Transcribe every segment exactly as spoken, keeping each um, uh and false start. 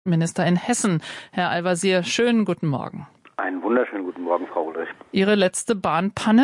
Minister in Hessen. Herr Al-Wazir, schönen guten Morgen. Einen wunderschönen guten Morgen, Frau Ulrich. Ihre letzte Bahnpanne?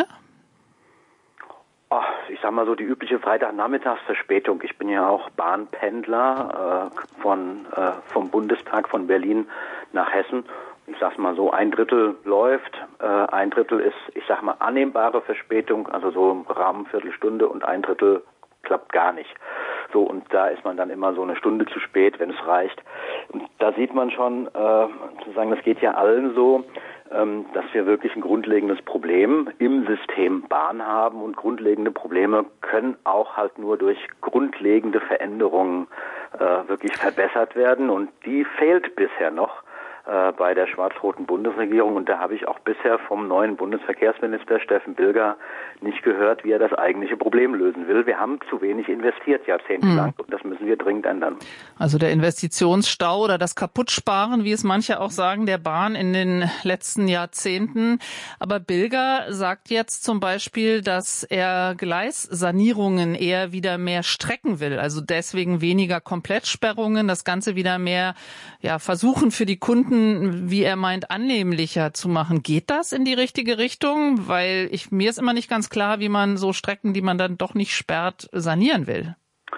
Oh, ich sag mal so die übliche Freitagnachmittagsverspätung. Ich bin ja auch Bahnpendler äh, von, äh, vom Bundestag von Berlin nach Hessen. Ich sag's mal so, ein Drittel läuft, äh, ein Drittel ist, ich sag mal, annehmbare Verspätung, also so im Rahmen Viertelstunde, und ein Drittel klappt gar nicht. So, und da ist man dann immer so eine Stunde zu spät, wenn es reicht. Und da sieht man schon, äh, sozusagen, das geht ja allen so, ähm, dass wir wirklich ein grundlegendes Problem im System Bahn haben, und grundlegende Probleme können auch halt nur durch grundlegende Veränderungen äh, wirklich verbessert werden, und die fehlt bisher noch bei der schwarz-roten Bundesregierung, und da habe ich auch bisher vom neuen Bundesverkehrsminister Steffen Bilger nicht gehört, wie er das eigentliche Problem lösen will. Wir haben zu wenig investiert, jahrzehntelang, hm. und das müssen wir dringend ändern. Also der Investitionsstau oder das Kaputtsparen, wie es manche auch sagen, der Bahn in den letzten Jahrzehnten. Aber Bilger sagt jetzt zum Beispiel, dass er Gleissanierungen eher wieder mehr strecken will, also deswegen weniger Komplettsperrungen, das Ganze wieder mehr ja versuchen für die Kunden, wie er meint, annehmlicher zu machen. Geht das in die richtige Richtung? Weil ich, mir ist immer nicht ganz klar, wie man so Strecken, die man dann doch nicht sperrt, sanieren will.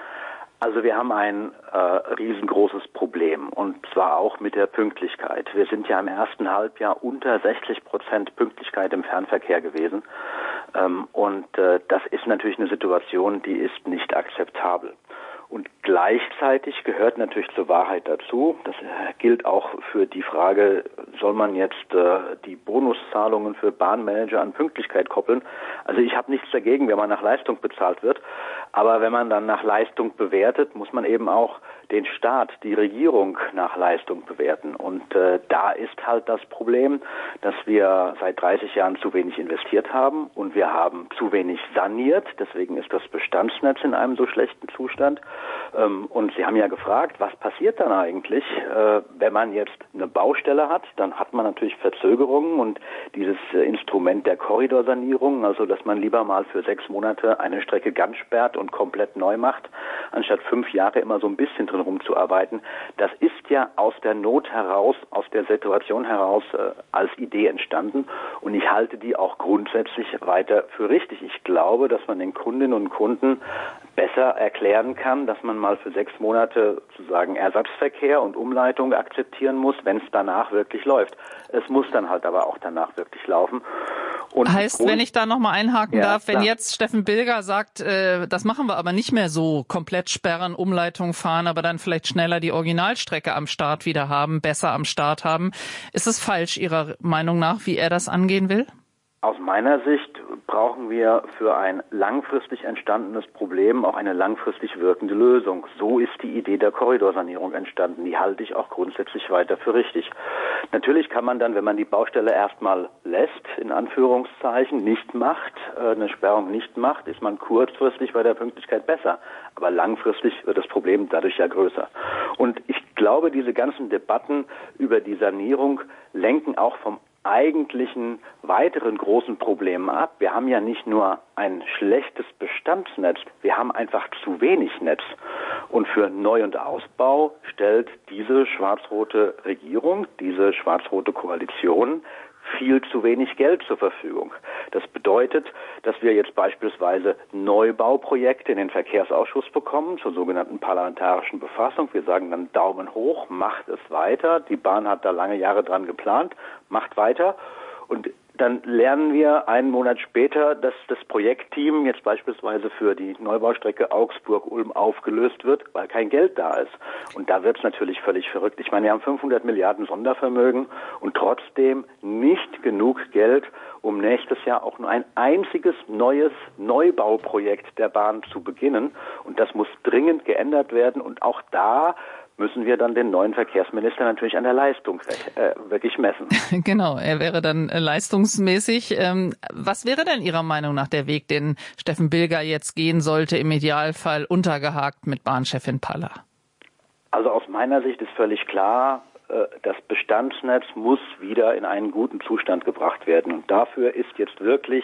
Also wir haben ein äh, riesengroßes Problem, und zwar auch mit der Pünktlichkeit. Wir sind ja im ersten Halbjahr unter sechzig Prozent Pünktlichkeit im Fernverkehr gewesen. Ähm, und äh, das ist natürlich eine Situation, die ist nicht akzeptabel. Und gleichzeitig gehört natürlich zur Wahrheit dazu, das gilt auch für die Frage, soll man jetzt äh, die Bonuszahlungen für Bahnmanager an Pünktlichkeit koppeln? Also ich habe nichts dagegen, wenn man nach Leistung bezahlt wird, aber wenn man dann nach Leistung bewertet, muss man eben auch den Staat, die Regierung nach Leistung bewerten. Und äh, da ist halt das Problem, dass wir seit dreißig Jahren zu wenig investiert haben, und wir haben zu wenig saniert. Deswegen ist das Bestandsnetz in einem so schlechten Zustand. Ähm, und Sie haben ja gefragt, was passiert dann eigentlich, äh, wenn man jetzt eine Baustelle hat? Dann hat man natürlich Verzögerungen, und dieses äh, Instrument der Korridorsanierung, also dass man lieber mal für sechs Monate eine Strecke ganz sperrt und komplett neu macht, anstatt fünf Jahre immer so ein bisschen drin rumzuarbeiten. Das ist ja aus der Not heraus, aus der Situation heraus äh, als Idee entstanden, und ich halte die auch grundsätzlich weiter für richtig. Ich glaube, dass man den Kundinnen und Kunden besser erklären kann, dass man mal für sechs Monate sozusagen Ersatzverkehr und Umleitung akzeptieren muss, wenn es danach wirklich läuft. Es muss dann halt aber auch danach wirklich laufen. Und heißt, wenn ich da nochmal einhaken ja, darf, wenn klar. jetzt Steffen Bilger sagt, äh, das machen wir aber nicht mehr so, komplett sperren, Umleitung fahren, aber dann vielleicht schneller die Originalstrecke am Start wieder haben, besser am Start haben, ist es falsch Ihrer Meinung nach, wie er das angehen will? Aus meiner Sicht brauchen wir für ein langfristig entstandenes Problem auch eine langfristig wirkende Lösung. So ist die Idee der Korridorsanierung entstanden. Die halte ich auch grundsätzlich weiter für richtig. Natürlich kann man dann, wenn man die Baustelle erstmal lässt, in Anführungszeichen, nicht macht, eine Sperrung nicht macht, ist man kurzfristig bei der Pünktlichkeit besser. Aber langfristig wird das Problem dadurch ja größer. Und ich glaube, diese ganzen Debatten über die Sanierung lenken auch vom eigentlichen weiteren großen Problemen ab. Wir haben ja nicht nur ein schlechtes Bestandsnetz, wir haben einfach zu wenig Netz. Und für Neu- und Ausbau stellt diese schwarz-rote Regierung, diese schwarz-rote Koalition viel zu wenig Geld zur Verfügung. Das bedeutet, dass wir jetzt beispielsweise Neubauprojekte in den Verkehrsausschuss bekommen, zur sogenannten parlamentarischen Befassung. Wir sagen dann Daumen hoch, macht es weiter. Die Bahn hat da lange Jahre dran geplant, macht weiter. Und dann lernen wir einen Monat später, dass das Projektteam jetzt beispielsweise für die Neubaustrecke Augsburg-Ulm aufgelöst wird, weil kein Geld da ist. Und da wird es natürlich völlig verrückt. Ich meine, wir haben fünfhundert Milliarden Sondervermögen und trotzdem nicht genug Geld, um nächstes Jahr auch nur ein einziges neues Neubauprojekt der Bahn zu beginnen. Und das muss dringend geändert werden. Und auch da müssen wir dann den neuen Verkehrsminister natürlich an der Leistung äh, wirklich messen. Genau, er wäre dann äh, leistungsmäßig. Ähm, was wäre denn Ihrer Meinung nach der Weg, den Steffen Bilger jetzt gehen sollte, im Idealfall untergehakt mit Bahnchefin Paller? Also aus meiner Sicht ist völlig klar, äh, das Bestandsnetz muss wieder in einen guten Zustand gebracht werden. Und dafür ist jetzt wirklich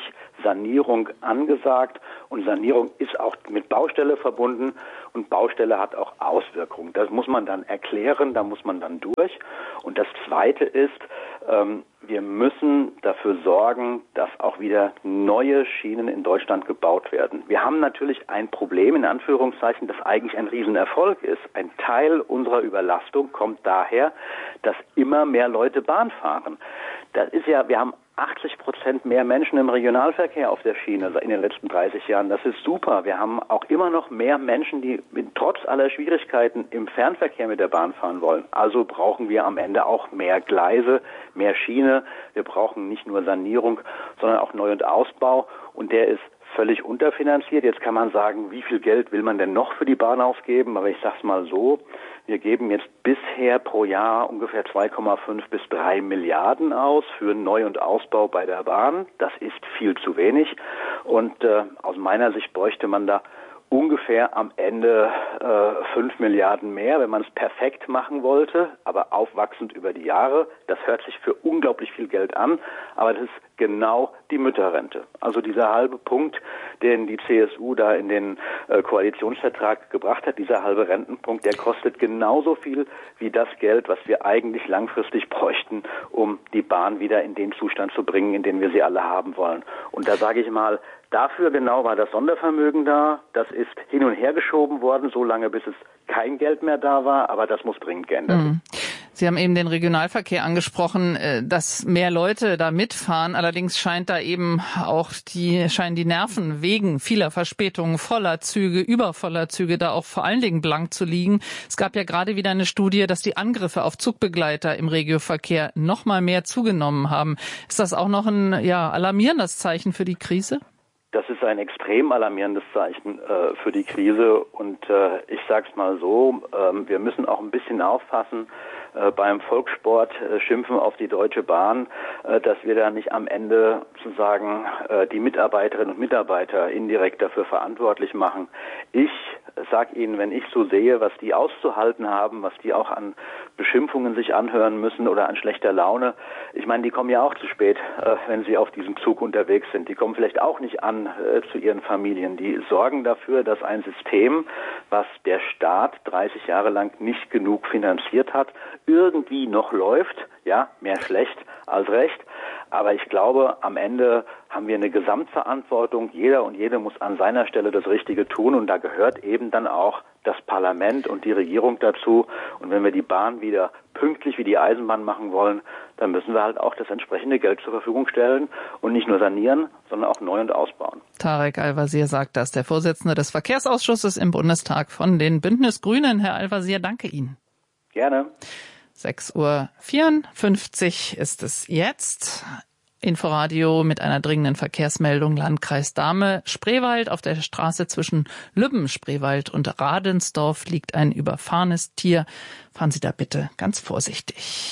Sanierung angesagt und Sanierung ist auch mit Baustelle verbunden und Baustelle hat auch Auswirkungen. Das muss man dann erklären, da muss man dann durch. Und das Zweite ist, ähm, wir müssen dafür sorgen, dass auch wieder neue Schienen in Deutschland gebaut werden. Wir haben natürlich ein Problem, in Anführungszeichen, das eigentlich ein Riesenerfolg ist. Ein Teil unserer Überlastung kommt daher, dass immer mehr Leute Bahn fahren. Das ist ja, wir haben achtzig Prozent mehr Menschen im Regionalverkehr auf der Schiene in den letzten dreißig Jahren. Das ist super. Wir haben auch immer noch mehr Menschen, die mit, trotz aller Schwierigkeiten im Fernverkehr mit der Bahn fahren wollen. Also brauchen wir am Ende auch mehr Gleise, mehr Schiene. Wir brauchen nicht nur Sanierung, sondern auch Neu- und Ausbau. Und der ist völlig unterfinanziert. Jetzt kann man sagen, wie viel Geld will man denn noch für die Bahn ausgeben? Aber ich sag's mal so, wir geben jetzt bisher pro Jahr ungefähr zwei Komma fünf bis drei Milliarden aus für Neu- und Ausbau bei der Bahn. Das ist viel zu wenig. Und äh, aus meiner Sicht bräuchte man da ungefähr am Ende äh, fünf Milliarden mehr, wenn man es perfekt machen wollte, aber aufwachsend über die Jahre. Das hört sich für unglaublich viel Geld an, aber das ist genau die Mütterrente. Also dieser halbe Punkt, den die C S U da in den äh, Koalitionsvertrag gebracht hat, dieser halbe Rentenpunkt, der kostet genauso viel wie das Geld, was wir eigentlich langfristig bräuchten, um die Bahn wieder in den Zustand zu bringen, in den wir sie alle haben wollen. Und da sage ich mal, dafür genau war das Sondervermögen da. Das ist hin und her geschoben worden, so lange bis es kein Geld mehr da war. Aber das muss dringend geändert werden. Sie haben eben den Regionalverkehr angesprochen, dass mehr Leute da mitfahren. Allerdings scheint da eben auch die, scheinen die Nerven wegen vieler Verspätungen, voller Züge, übervoller Züge da auch vor allen Dingen blank zu liegen. Es gab ja gerade wieder eine Studie, dass die Angriffe auf Zugbegleiter im Regioverkehr noch mal mehr zugenommen haben. Ist das auch noch ein, ja, alarmierendes Zeichen für die Krise? Das ist ein extrem alarmierendes Zeichen äh, für die Krise und äh, ich sage es mal so, äh, wir müssen auch ein bisschen aufpassen äh, beim Volkssport äh, Schimpfen auf die Deutsche Bahn, äh, dass wir da nicht am Ende sozusagen äh, die Mitarbeiterinnen und Mitarbeiter indirekt dafür verantwortlich machen. Ich sag Ihnen, wenn ich so sehe, was die auszuhalten haben, was die auch an Beschimpfungen sich anhören müssen oder an schlechter Laune, ich meine, die kommen ja auch zu spät, äh, wenn sie auf diesem Zug unterwegs sind. Die kommen vielleicht auch nicht an äh, zu ihren Familien. Die sorgen dafür, dass ein System, was der Staat dreißig Jahre lang nicht genug finanziert hat, irgendwie noch läuft. Ja, mehr schlecht als recht. Aber ich glaube, am Ende haben wir eine Gesamtverantwortung. Jeder und jede muss an seiner Stelle das Richtige tun. Und da gehört eben dann auch das Parlament und die Regierung dazu. Und wenn wir die Bahn wieder pünktlich wie die Eisenbahn machen wollen, dann müssen wir halt auch das entsprechende Geld zur Verfügung stellen und nicht nur sanieren, sondern auch neu und ausbauen. Tarek Al-Wazir sagt das, der Vorsitzende des Verkehrsausschusses im Bundestag von den Bündnis-Grünen. Herr Al-Wazir, danke Ihnen. Gerne. sechs Uhr vierundfünfzig ist es jetzt. Inforadio mit einer dringenden Verkehrsmeldung. Landkreis Dahme-Spreewald. Auf der Straße zwischen Lübben-Spreewald und Radensdorf liegt ein überfahrenes Tier. Fahren Sie da bitte ganz vorsichtig.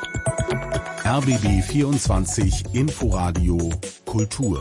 R B B vierundzwanzig Inforadio Kultur.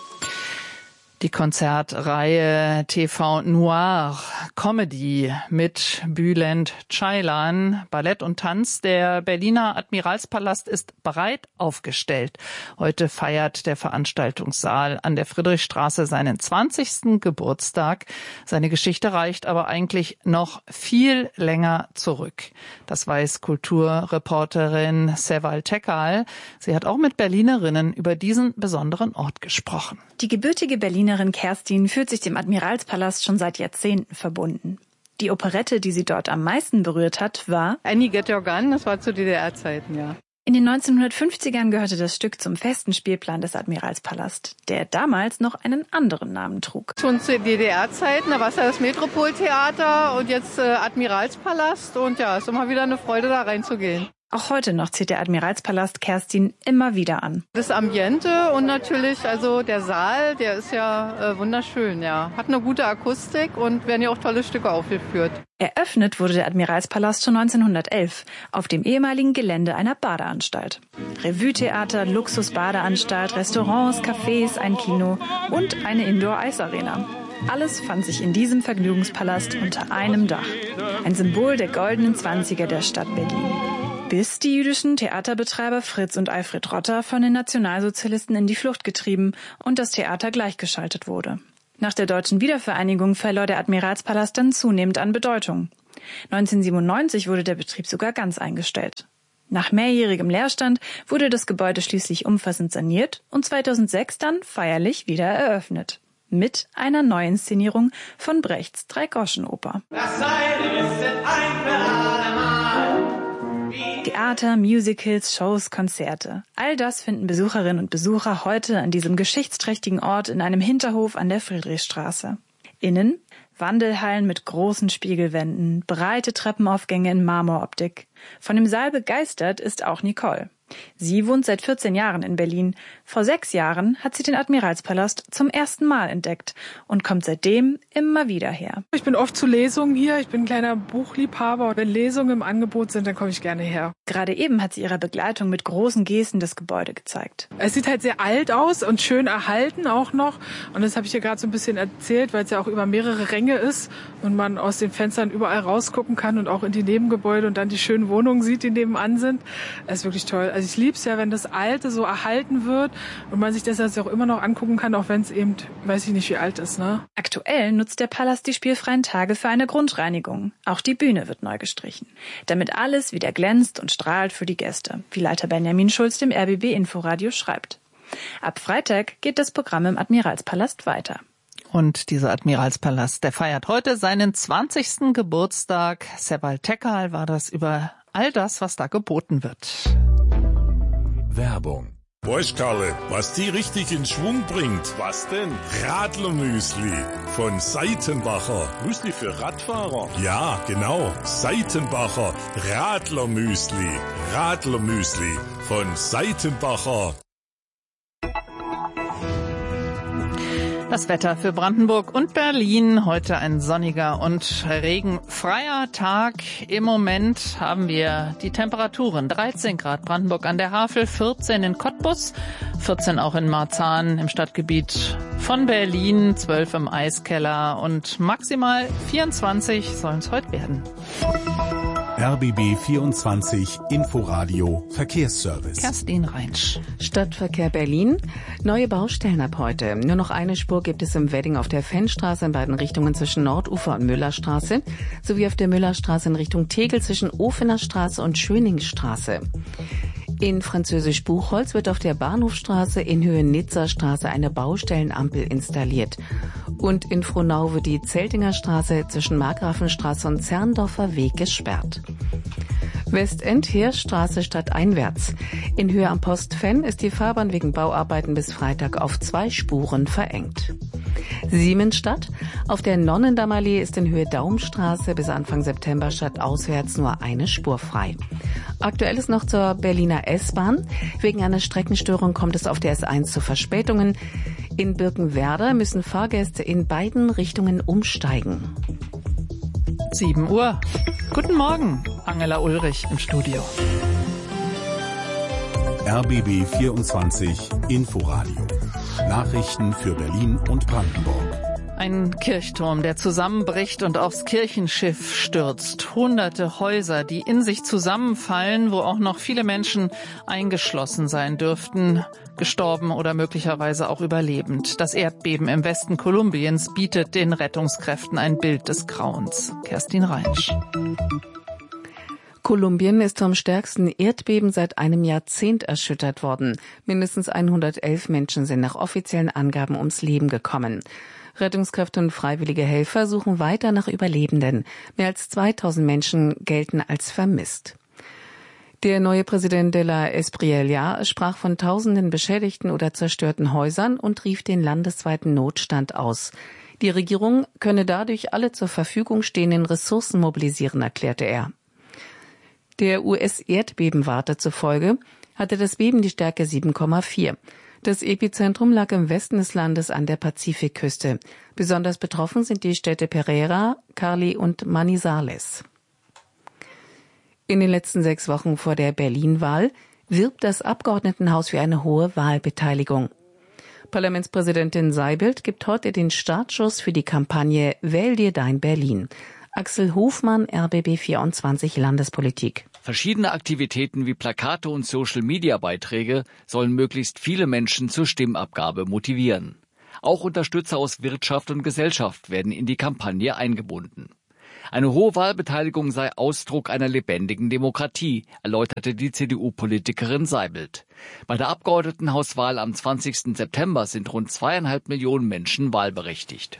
Die Konzertreihe T V Noir Comedy mit Bülent Ceylan, Ballett und Tanz. Der Berliner Admiralspalast ist breit aufgestellt. Heute feiert der Veranstaltungssaal an der Friedrichstraße seinen zwanzigsten Geburtstag. Seine Geschichte reicht aber eigentlich noch viel länger zurück. Das weiß Kulturreporterin Seval Tekal. Sie hat auch mit Berlinerinnen über diesen besonderen Ort gesprochen. Die gebürtige Berlinerin Kerstin fühlt sich dem Admiralspalast schon seit Jahrzehnten verbunden. Die Operette, die sie dort am meisten berührt hat, war Annie Get Your Gun, das war zu D D R-Zeiten, ja. In den neunzehnhundertfünfzigern gehörte das Stück zum festen Spielplan des Admiralspalast, der damals noch einen anderen Namen trug. Schon zu D D R-Zeiten, da war es ja das Metropoltheater und jetzt äh, Admiralspalast und ja, ist immer wieder eine Freude, da reinzugehen. Auch heute noch zieht der Admiralspalast Kerstin immer wieder an. Das Ambiente und natürlich also der Saal, der ist ja äh, wunderschön, ja. Hat eine gute Akustik und werden ja auch tolle Stücke aufgeführt. Eröffnet wurde der Admiralspalast schon neunzehnhundertelf auf dem ehemaligen Gelände einer Badeanstalt. Revue-Theater, Luxus-Badeanstalt, Restaurants, Cafés, ein Kino und eine Indoor-Eisarena. Alles fand sich in diesem Vergnügungspalast unter einem Dach. Ein Symbol der goldenen Zwanziger der Stadt Berlin. bis die jüdischen Theaterbetreiber Fritz und Alfred Rotter von den Nationalsozialisten in die Flucht getrieben und das Theater gleichgeschaltet wurde. Nach der deutschen Wiedervereinigung verlor der Admiralspalast dann zunehmend an Bedeutung. neunzehnhundertsiebenundneunzig wurde der Betrieb sogar ganz eingestellt. Nach mehrjährigem Leerstand wurde das Gebäude schließlich umfassend saniert und zweitausendsechs dann feierlich wieder eröffnet. Mit einer Neuinszenierung von Brechts Dreigroschenoper. Das Seil ist ein für allemal. Theater, Musicals, Shows, Konzerte. All das finden Besucherinnen und Besucher heute an diesem geschichtsträchtigen Ort in einem Hinterhof an der Friedrichstraße. Innen Wandelhallen mit großen Spiegelwänden, breite Treppenaufgänge in Marmoroptik. Von dem Saal begeistert ist auch Nicole. Sie wohnt seit vierzehn Jahren in Berlin. Vor sechs Jahren hat sie den Admiralspalast zum ersten Mal entdeckt und kommt seitdem immer wieder her. Ich bin oft zu Lesungen hier. Ich bin ein kleiner Buchliebhaber. Wenn Lesungen im Angebot sind, dann komme ich gerne her. Gerade eben hat sie ihrer Begleitung mit großen Gesten das Gebäude gezeigt. Es sieht halt sehr alt aus und schön erhalten auch noch. Und das habe ich hier gerade so ein bisschen erzählt, weil es ja auch über mehrere Ränge ist und man aus den Fenstern überall rausgucken kann und auch in die Nebengebäude und dann die schönen Wohnungen sieht, die nebenan sind. Das ist wirklich toll. Also ich liebe es ja, wenn das Alte so erhalten wird und man sich das also auch immer noch angucken kann, auch wenn es eben, weiß ich nicht, wie alt ist, ne? Aktuell nutzt der Palast die spielfreien Tage für eine Grundreinigung. Auch die Bühne wird neu gestrichen, damit alles wieder glänzt und strahlt für die Gäste, wie Leiter Benjamin Schulz dem R B B Inforadio schreibt. Ab Freitag geht das Programm im Admiralspalast weiter. Und dieser Admiralspalast, der feiert heute seinen zwanzigsten Geburtstag. Sebald Tekal war das über all das, was da geboten wird. Werbung. Weißt Karle, was die richtig in Schwung bringt? Was denn? Radlermüsli von Seitenbacher. Müsli für Radfahrer? Ja, genau. Seitenbacher Radlermüsli. Radlermüsli von Seitenbacher. Das Wetter für Brandenburg und Berlin. Heute ein sonniger und regenfreier Tag. Im Moment haben wir die Temperaturen. dreizehn Grad Brandenburg an der Havel, vierzehn in Cottbus, vierzehn auch in Marzahn im Stadtgebiet von Berlin, zwölf im Eiskeller und maximal vierundzwanzig sollen es heute werden. R B B vierundzwanzig Inforadio Verkehrsservice. Kerstin Reinsch. Stadtverkehr Berlin. Neue Baustellen ab heute. Nur noch eine Spur gibt es im Wedding auf der Fennstraße in beiden Richtungen zwischen Nordufer und Müllerstraße, sowie auf der Müllerstraße in Richtung Tegel zwischen Ofener Straße und Schöningstraße. In Französisch Buchholz wird auf der Bahnhofstraße in Höhe Nizzastraße eine Baustellenampel installiert. Und in Frohnau wird die Zeltinger Straße zwischen Markgrafenstraße und Zerndorfer Weg gesperrt. Westend Hirschstraße stadteinwärts. In Höhe am Postfenn ist die Fahrbahn wegen Bauarbeiten bis Freitag auf zwei Spuren verengt. Siemensstadt. Auf der Nonnendammallee ist in Höhe Daumstraße bis Anfang September stadtauswärts nur eine Spur frei. Aktuell ist noch zur Berliner S-Bahn. Wegen einer Streckenstörung kommt es auf der S eins zu Verspätungen. In Birkenwerder müssen Fahrgäste in beiden Richtungen umsteigen. sieben Uhr. Guten Morgen, Angela Ulrich im Studio. R B B vierundzwanzig Inforadio. Nachrichten für Berlin und Brandenburg. Ein Kirchturm, der zusammenbricht und aufs Kirchenschiff stürzt. Hunderte Häuser, die in sich zusammenfallen, wo auch noch viele Menschen eingeschlossen sein dürften, gestorben oder möglicherweise auch überlebend. Das Erdbeben im Westen Kolumbiens bietet den Rettungskräften ein Bild des Grauens. Kerstin Reinsch. Kolumbien ist vom stärksten Erdbeben seit einem Jahrzehnt erschüttert worden. Mindestens hundertelf Menschen sind nach offiziellen Angaben ums Leben gekommen. Rettungskräfte und freiwillige Helfer suchen weiter nach Überlebenden. Mehr als zweitausend Menschen gelten als vermisst. Der neue Präsident de la Espriella sprach von tausenden beschädigten oder zerstörten Häusern und rief den landesweiten Notstand aus. Die Regierung könne dadurch alle zur Verfügung stehenden Ressourcen mobilisieren, erklärte er. Der U S-Erdbebenwarte zufolge hatte das Beben die Stärke sieben Komma vier. Das Epizentrum lag im Westen des Landes an der Pazifikküste. Besonders betroffen sind die Städte Pereira, Cali und Manizales. In den letzten sechs Wochen vor der Berlin-Wahl wirbt das Abgeordnetenhaus für eine hohe Wahlbeteiligung. Parlamentspräsidentin Seibelt gibt heute den Startschuss für die Kampagne Wähl dir dein Berlin. Axel Hofmann, R B B vierundzwanzig Landespolitik. Verschiedene Aktivitäten wie Plakate und Social-Media-Beiträge sollen möglichst viele Menschen zur Stimmabgabe motivieren. Auch Unterstützer aus Wirtschaft und Gesellschaft werden in die Kampagne eingebunden. Eine hohe Wahlbeteiligung sei Ausdruck einer lebendigen Demokratie, erläuterte die C D U-Politikerin Seibelt. Bei der Abgeordnetenhauswahl am zwanzigsten September sind rund zweieinhalb Millionen Menschen wahlberechtigt.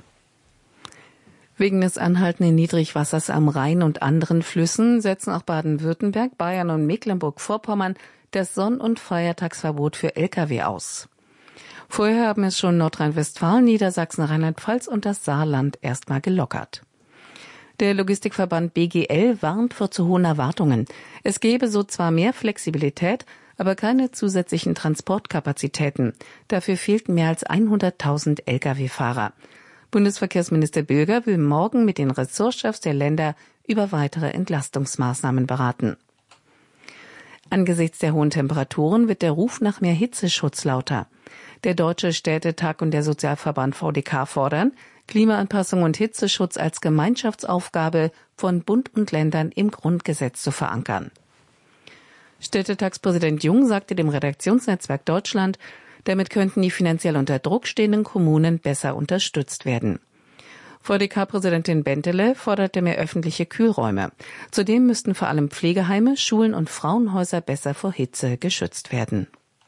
Wegen des anhaltenden Niedrigwassers am Rhein und anderen Flüssen setzen auch Baden-Württemberg, Bayern und Mecklenburg-Vorpommern das Sonn- und Feiertagsverbot für L K W aus. Vorher haben es schon Nordrhein-Westfalen, Niedersachsen, Rheinland-Pfalz und das Saarland erstmal gelockert. Der Logistikverband B G L warnt vor zu hohen Erwartungen. Es gebe so zwar mehr Flexibilität, aber keine zusätzlichen Transportkapazitäten. Dafür fehlten mehr als hunderttausend L K W-Fahrer. Bundesverkehrsminister Bilger will morgen mit den Ressortchefs der Länder über weitere Entlastungsmaßnahmen beraten. Angesichts der hohen Temperaturen wird der Ruf nach mehr Hitzeschutz lauter. Der Deutsche Städtetag und der Sozialverband V D K fordern, Klimaanpassung und Hitzeschutz als Gemeinschaftsaufgabe von Bund und Ländern im Grundgesetz zu verankern. Städtetagspräsident Jung sagte dem Redaktionsnetzwerk Deutschland, damit könnten die finanziell unter Druck stehenden Kommunen besser unterstützt werden. V D K-Präsidentin Bentele forderte mehr öffentliche Kühlräume. Zudem müssten vor allem Pflegeheime, Schulen und Frauenhäuser besser vor Hitze geschützt werden.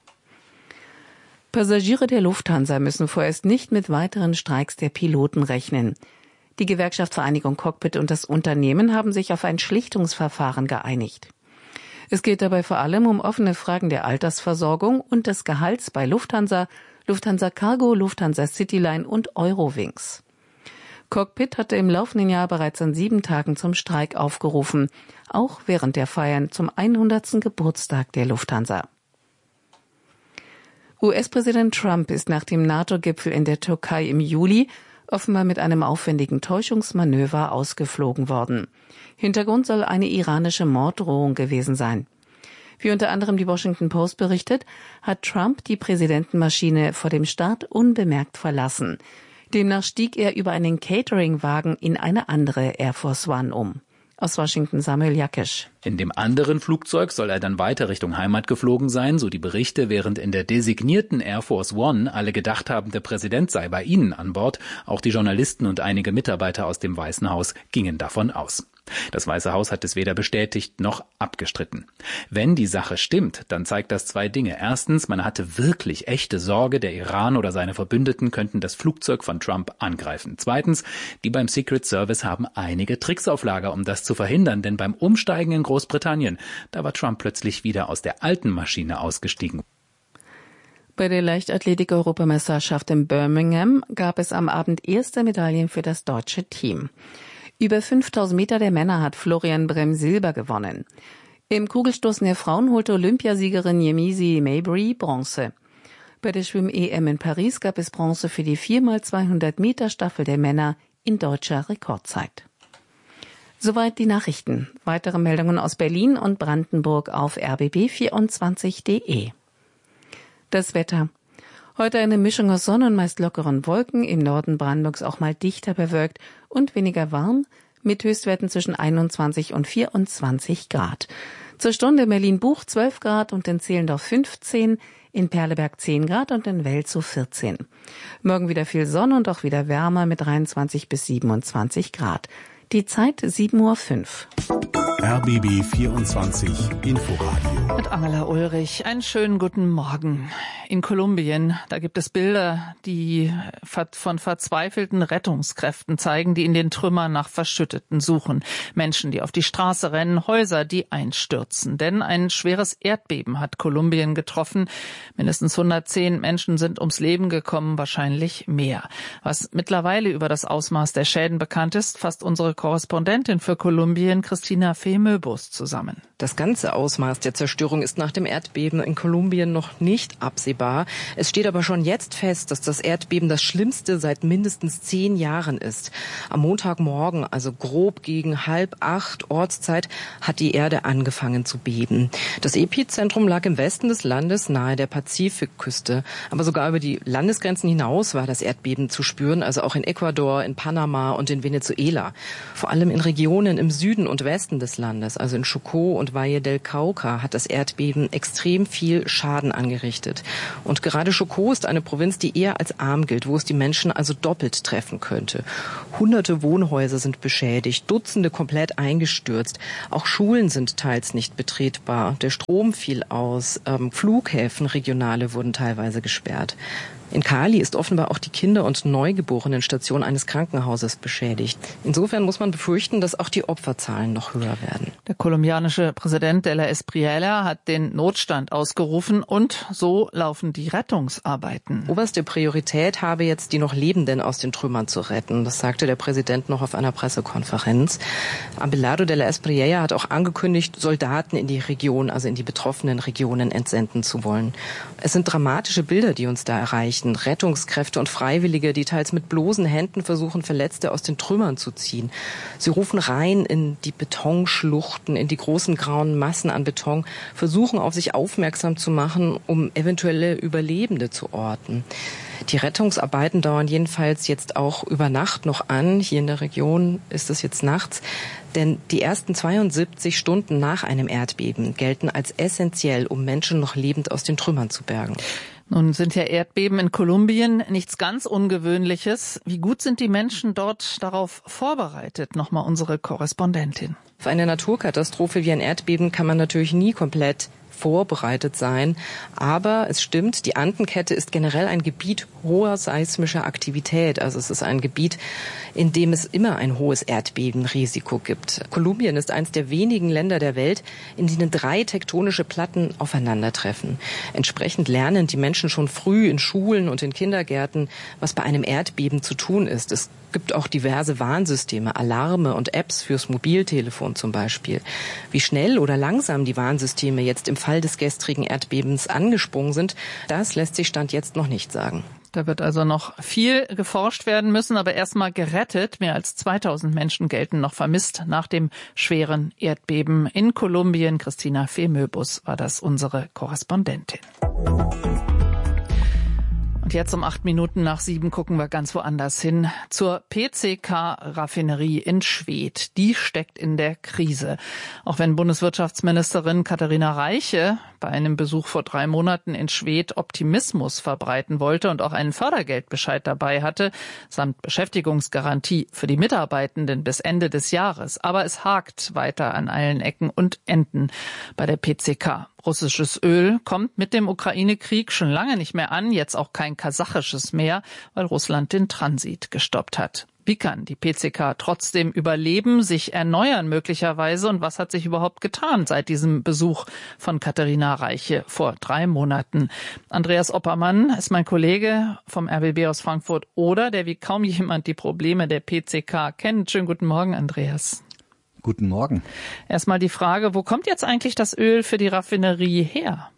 Passagiere der Lufthansa müssen vorerst nicht mit weiteren Streiks der Piloten rechnen. Die Gewerkschaftsvereinigung Cockpit und das Unternehmen haben sich auf ein Schlichtungsverfahren geeinigt. Es geht dabei vor allem um offene Fragen der Altersversorgung und des Gehalts bei Lufthansa, Lufthansa Cargo, Lufthansa Cityline und Eurowings. Cockpit hatte im laufenden Jahr bereits an sieben Tagen zum Streik aufgerufen, auch während der Feiern zum hundertsten Geburtstag der Lufthansa. U S-Präsident Trump ist nach dem NATO-Gipfel in der Türkei im Juli offenbar mit einem aufwendigen Täuschungsmanöver ausgeflogen worden. Hintergrund soll eine iranische Morddrohung gewesen sein. Wie unter anderem die Washington Post berichtet, hat Trump die Präsidentenmaschine vor dem Start unbemerkt verlassen. Demnach stieg er über einen Catering-Wagen in eine andere Air Force One um. Aus Washington Samuel Jakisch. In dem anderen Flugzeug soll er dann weiter Richtung Heimat geflogen sein, so die Berichte, während in der designierten Air Force One alle gedacht haben, der Präsident sei bei ihnen an Bord. Auch die Journalisten und einige Mitarbeiter aus dem Weißen Haus gingen davon aus. Das Weiße Haus hat es weder bestätigt noch abgestritten. Wenn die Sache stimmt, dann zeigt das zwei Dinge. Erstens, man hatte wirklich echte Sorge, der Iran oder seine Verbündeten könnten das Flugzeug von Trump angreifen. Zweitens, die beim Secret Service haben einige Tricks auf Lager, um das zu verhindern, denn beim Umsteigen in Großbritannien, da war Trump plötzlich wieder aus der alten Maschine ausgestiegen. Bei der Leichtathletik-Europameisterschaft in Birmingham gab es am Abend erste Medaillen für das deutsche Team. Über fünftausend Meter der Männer hat Florian Brehm Silber gewonnen. Im Kugelstoßen der Frauen holte Olympiasiegerin Yemisi Mabry Bronze. Bei der Schwimm-E M in Paris gab es Bronze für die vier mal zweihundert Meter Staffel der Männer in deutscher Rekordzeit. Soweit die Nachrichten. Weitere Meldungen aus Berlin und Brandenburg auf r b b vierundzwanzig punkt de. Das Wetter. Heute eine Mischung aus Sonne und meist lockeren Wolken, im Norden Brandenburgs auch mal dichter bewölkt und weniger warm, mit Höchstwerten zwischen einundzwanzig und vierundzwanzig Grad. Zur Stunde Berlin-Buch zwölf Grad und in Zehlendorf fünfzehn, in Perleberg zehn Grad und in Welzow vierzehn. Morgen wieder viel Sonne und auch wieder wärmer mit dreiundzwanzig bis siebenundzwanzig Grad. Die Zeit sieben Uhr fünf. R B B vierundzwanzig Inforadio. Mit Angela Ulrich. Einen schönen guten Morgen. In Kolumbien, da gibt es Bilder, die von verzweifelten Rettungskräften zeigen, die in den Trümmern nach Verschütteten suchen. Menschen, die auf die Straße rennen, Häuser, die einstürzen. Denn ein schweres Erdbeben hat Kolumbien getroffen. Mindestens hundertzehn Menschen sind ums Leben gekommen, wahrscheinlich mehr. Was mittlerweile über das Ausmaß der Schäden bekannt ist, fasst unsere Korrespondentin für Kolumbien, Christina Fee-Möbus, zusammen. Das ganze Ausmaß der Zerstörung ist nach dem Erdbeben in Kolumbien noch nicht absehbar. absehbar. Es steht aber schon jetzt fest, dass das Erdbeben das schlimmste seit mindestens zehn Jahren ist. Am Montagmorgen, also grob gegen halb acht Ortszeit, hat die Erde angefangen zu beben. Das Epizentrum lag im Westen des Landes nahe der Pazifikküste. Aber sogar über die Landesgrenzen hinaus war das Erdbeben zu spüren, also auch in Ecuador, in Panama und in Venezuela. Vor allem in Regionen im Süden und Westen des Landes, also in Chocó und Valle del Cauca, hat das Erdbeben extrem viel Schaden angerichtet. Und gerade Chocó ist eine Provinz, die eher als arm gilt, wo es die Menschen also doppelt treffen könnte. Hunderte Wohnhäuser sind beschädigt, Dutzende komplett eingestürzt. Auch Schulen sind teils nicht betretbar. Der Strom fiel aus, ähm, Flughäfen, regionale wurden teilweise gesperrt. In Cali ist offenbar auch die Kinder- und Neugeborenenstation eines Krankenhauses beschädigt. Insofern muss man befürchten, dass auch die Opferzahlen noch höher werden. Der kolumbianische Präsident de la Espriella hat den Notstand ausgerufen und so laufen die Rettungsarbeiten. Oberste Priorität habe jetzt, die noch Lebenden aus den Trümmern zu retten. Das sagte der Präsident noch auf einer Pressekonferenz. Abelardo de la Espriella hat auch angekündigt, Soldaten in die Region, also in die betroffenen Regionen entsenden zu wollen. Es sind dramatische Bilder, die uns da erreichen. Rettungskräfte und Freiwillige, die teils mit bloßen Händen versuchen, Verletzte aus den Trümmern zu ziehen. Sie rufen rein in die Betonschluchten, in die großen grauen Massen an Beton, versuchen auf sich aufmerksam zu machen, um eventuelle Überlebende zu orten. Die Rettungsarbeiten dauern jedenfalls jetzt auch über Nacht noch an. Hier in der Region ist es jetzt nachts. Denn die ersten zweiundsiebzig Stunden nach einem Erdbeben gelten als essentiell, um Menschen noch lebend aus den Trümmern zu bergen. Nun sind ja Erdbeben in Kolumbien nichts ganz Ungewöhnliches. Wie gut sind die Menschen dort darauf vorbereitet? Nochmal unsere Korrespondentin. Für eine Naturkatastrophe wie ein Erdbeben kann man natürlich nie komplett vorbereitet sein. Aber es stimmt, die Andenkette ist generell ein Gebiet hoher seismischer Aktivität. Also es ist ein Gebiet, in dem es immer ein hohes Erdbebenrisiko gibt. Kolumbien ist eines der wenigen Länder der Welt, in denen drei tektonische Platten aufeinandertreffen. Entsprechend lernen die Menschen schon früh in Schulen und in Kindergärten, was bei einem Erdbeben zu tun ist. Es gibt auch diverse Warnsysteme, Alarme und Apps fürs Mobiltelefon zum Beispiel. Wie schnell oder langsam die Warnsysteme jetzt im Fall des gestrigen Erdbebens angesprungen sind, das lässt sich Stand jetzt noch nicht sagen. Da wird also noch viel geforscht werden müssen, aber erstmal gerettet. Mehr als zweitausend Menschen gelten noch vermisst nach dem schweren Erdbeben in Kolumbien. Christina Fehmöbus war das, unsere Korrespondentin. Und jetzt um acht Minuten nach sieben gucken wir ganz woanders hin. Zur P C K-Raffinerie in Schwedt. Die steckt in der Krise. Auch wenn Bundeswirtschaftsministerin Katharina Reiche bei einem Besuch vor drei Monaten in Schwedt Optimismus verbreiten wollte und auch einen Fördergeldbescheid dabei hatte, samt Beschäftigungsgarantie für die Mitarbeitenden bis Ende des Jahres. Aber es hakt weiter an allen Ecken und Enden bei der P C K. Russisches Öl kommt mit dem Ukraine-Krieg schon lange nicht mehr an, jetzt auch kein kasachisches mehr, weil Russland den Transit gestoppt hat. Wie kann die P C K trotzdem überleben, sich erneuern möglicherweise und was hat sich überhaupt getan seit diesem Besuch von Katharina Reiche vor drei Monaten? Andreas Oppermann ist mein Kollege vom R B B aus Frankfurt oder der wie kaum jemand die Probleme der P C K kennt. Schönen guten Morgen, Andreas. Guten Morgen. Erstmal die Frage, wo kommt jetzt eigentlich das Öl für die Raffinerie her?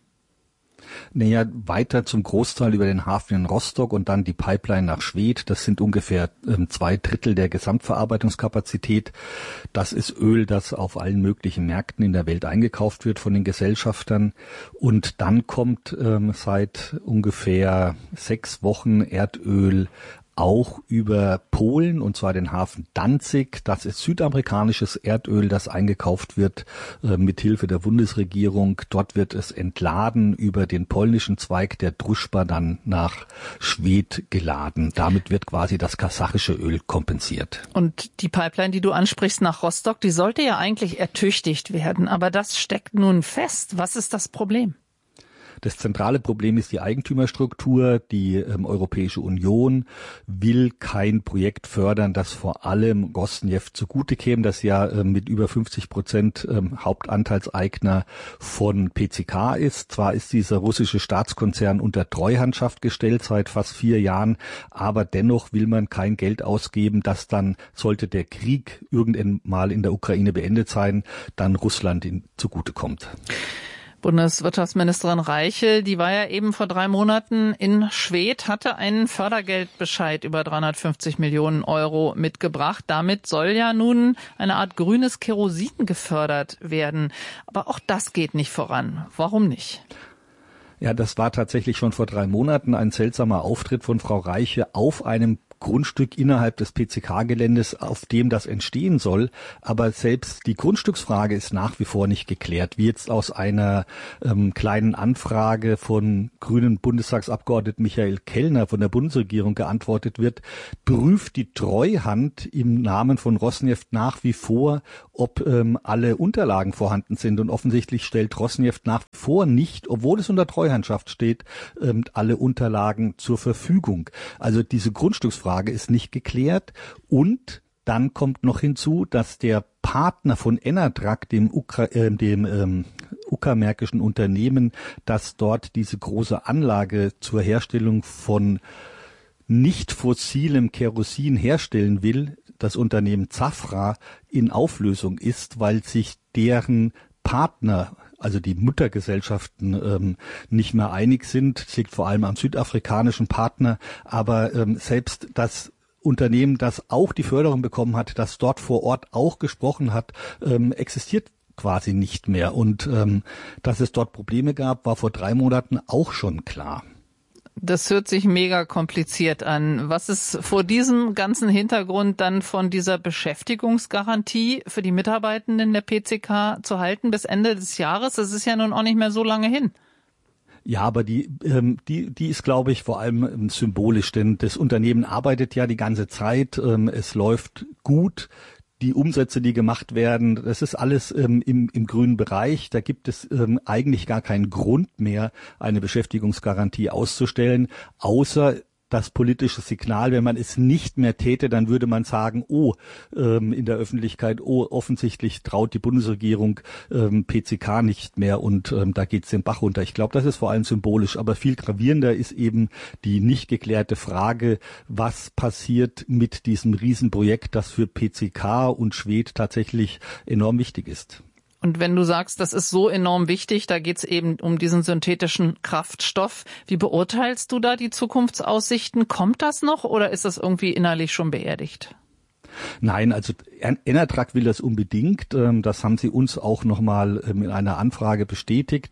Naja, weiter zum Großteil über den Hafen in Rostock und dann die Pipeline nach Schwedt. Das sind ungefähr ähm, zwei Drittel der Gesamtverarbeitungskapazität. Das ist Öl, das auf allen möglichen Märkten in der Welt eingekauft wird von den Gesellschaftern. Und dann kommt ähm, seit ungefähr sechs Wochen Erdöl auch über Polen, und zwar den Hafen Danzig. Das ist südamerikanisches Erdöl, das eingekauft wird äh, mit Hilfe der Bundesregierung. Dort wird es entladen über den polnischen Zweig der Druschba dann nach Schwedt geladen. Damit wird quasi das kasachische Öl kompensiert. Und die Pipeline, die du ansprichst nach Rostock, die sollte ja eigentlich ertüchtigt werden, aber das steckt nun fest. Was ist das Problem? Das zentrale Problem ist die Eigentümerstruktur. Die ähm, Europäische Union will kein Projekt fördern, das vor allem Rosneft zugute käme, das ja ähm, mit über fünfzig Prozent ähm, Hauptanteilseigner von P C K ist. Zwar ist dieser russische Staatskonzern unter Treuhandschaft gestellt seit fast vier Jahren, aber dennoch will man kein Geld ausgeben, das dann, sollte der Krieg irgendwann mal in der Ukraine beendet sein, dann Russland in, zugutekommt. Bundeswirtschaftsministerin Reiche, die war ja eben vor drei Monaten in Schwedt, hatte einen Fördergeldbescheid über dreihundertfünfzig Millionen Euro mitgebracht. Damit soll ja nun eine Art grünes Kerosin gefördert werden. Aber auch das geht nicht voran. Warum nicht? Ja, das war tatsächlich schon vor drei Monaten ein seltsamer Auftritt von Frau Reiche auf einem Grundstück innerhalb des P C K-Geländes, auf dem das entstehen soll. Aber selbst die Grundstücksfrage ist nach wie vor nicht geklärt. Wie jetzt aus einer ähm, kleinen Anfrage von grünen Bundestagsabgeordneten Michael Kellner von der Bundesregierung geantwortet wird, prüft die Treuhand im Namen von Rosneft nach wie vor, ob ähm, alle Unterlagen vorhanden sind. Und offensichtlich stellt Rosneft nach wie vor nicht, obwohl es unter Treuhandschaft steht, ähm, alle Unterlagen zur Verfügung. Also diese Grundstücksfrage Frage ist nicht geklärt. Und dann kommt noch hinzu, dass der Partner von Enadrag, dem, Ukra äh, dem ähm, uckermärkischen Unternehmen, das dort diese große Anlage zur Herstellung von nicht fossilem Kerosin herstellen will, das Unternehmen Zafra, in Auflösung ist, weil sich deren Partner, also die Muttergesellschaften, ähm, nicht mehr einig sind. Das liegt vor allem am südafrikanischen Partner. Aber ähm, selbst das Unternehmen, das auch die Förderung bekommen hat, das dort vor Ort auch gesprochen hat, ähm, existiert quasi nicht mehr. Und ähm, dass es dort Probleme gab, war vor drei Monaten auch schon klar. Das hört sich mega kompliziert an. Was ist vor diesem ganzen Hintergrund dann von dieser Beschäftigungsgarantie für die Mitarbeitenden der P C K zu halten bis Ende des Jahres? Das ist ja nun auch nicht mehr so lange hin. Ja, aber die, ähm, die, die ist, glaube ich, vor allem ähm, symbolisch, denn das Unternehmen arbeitet ja die ganze Zeit. Ähm, es läuft gut. Die Umsätze, die gemacht werden, das ist alles ähm, im, im grünen Bereich. Da gibt es ähm, eigentlich gar keinen Grund mehr, eine Beschäftigungsgarantie auszustellen, außer das politische Signal. Wenn man es nicht mehr täte, dann würde man sagen, oh, ähm, in der Öffentlichkeit, oh, offensichtlich traut die Bundesregierung ähm, P C K nicht mehr und ähm, da geht's den Bach runter. Ich glaube, das ist vor allem symbolisch, aber viel gravierender ist eben die nicht geklärte Frage, was passiert mit diesem Riesenprojekt, das für P C K und Schwedt tatsächlich enorm wichtig ist. Und wenn du sagst, das ist so enorm wichtig, da geht's eben um diesen synthetischen Kraftstoff. Wie beurteilst du da die Zukunftsaussichten? Kommt das noch oder ist das irgendwie innerlich schon beerdigt? Nein, also Enadrag will das unbedingt. Das haben sie uns auch nochmal in einer Anfrage bestätigt.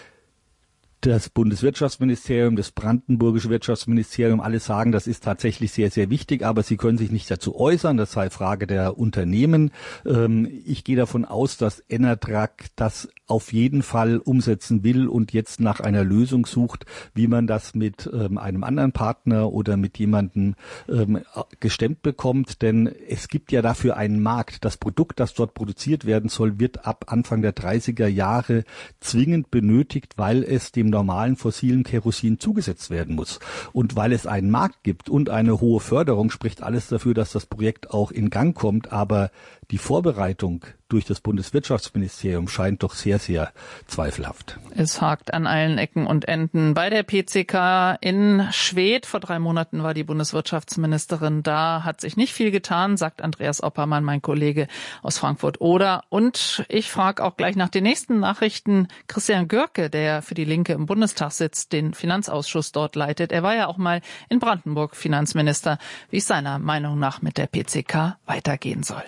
Das Bundeswirtschaftsministerium, das brandenburgische Wirtschaftsministerium, alle sagen, das ist tatsächlich sehr, sehr wichtig, aber sie können sich nicht dazu äußern, das sei Frage der Unternehmen. Ich gehe davon aus, dass Enadrag das auf jeden Fall umsetzen will und jetzt nach einer Lösung sucht, wie man das mit einem anderen Partner oder mit jemandem gestemmt bekommt, denn es gibt ja dafür einen Markt. Das Produkt, das dort produziert werden soll, wird ab Anfang der dreißiger Jahre zwingend benötigt, weil es dem normalen fossilen Kerosin zugesetzt werden muss. Und weil es einen Markt gibt und eine hohe Förderung, spricht alles dafür, dass das Projekt auch in Gang kommt. Aber die Vorbereitung durch das Bundeswirtschaftsministerium scheint doch sehr, sehr zweifelhaft. Es hakt an allen Ecken und Enden. Bei der P C K in Schwedt, vor drei Monaten war die Bundeswirtschaftsministerin da, hat sich nicht viel getan, sagt Andreas Oppermann, mein Kollege aus Frankfurt-Oder. Und ich frage auch gleich nach den nächsten Nachrichten Christian Görke, der für die Linke im Bundestag sitzt, den Finanzausschuss dort leitet. Er war ja auch mal in Brandenburg Finanzminister, wie es seiner Meinung nach mit der P C K weitergehen soll.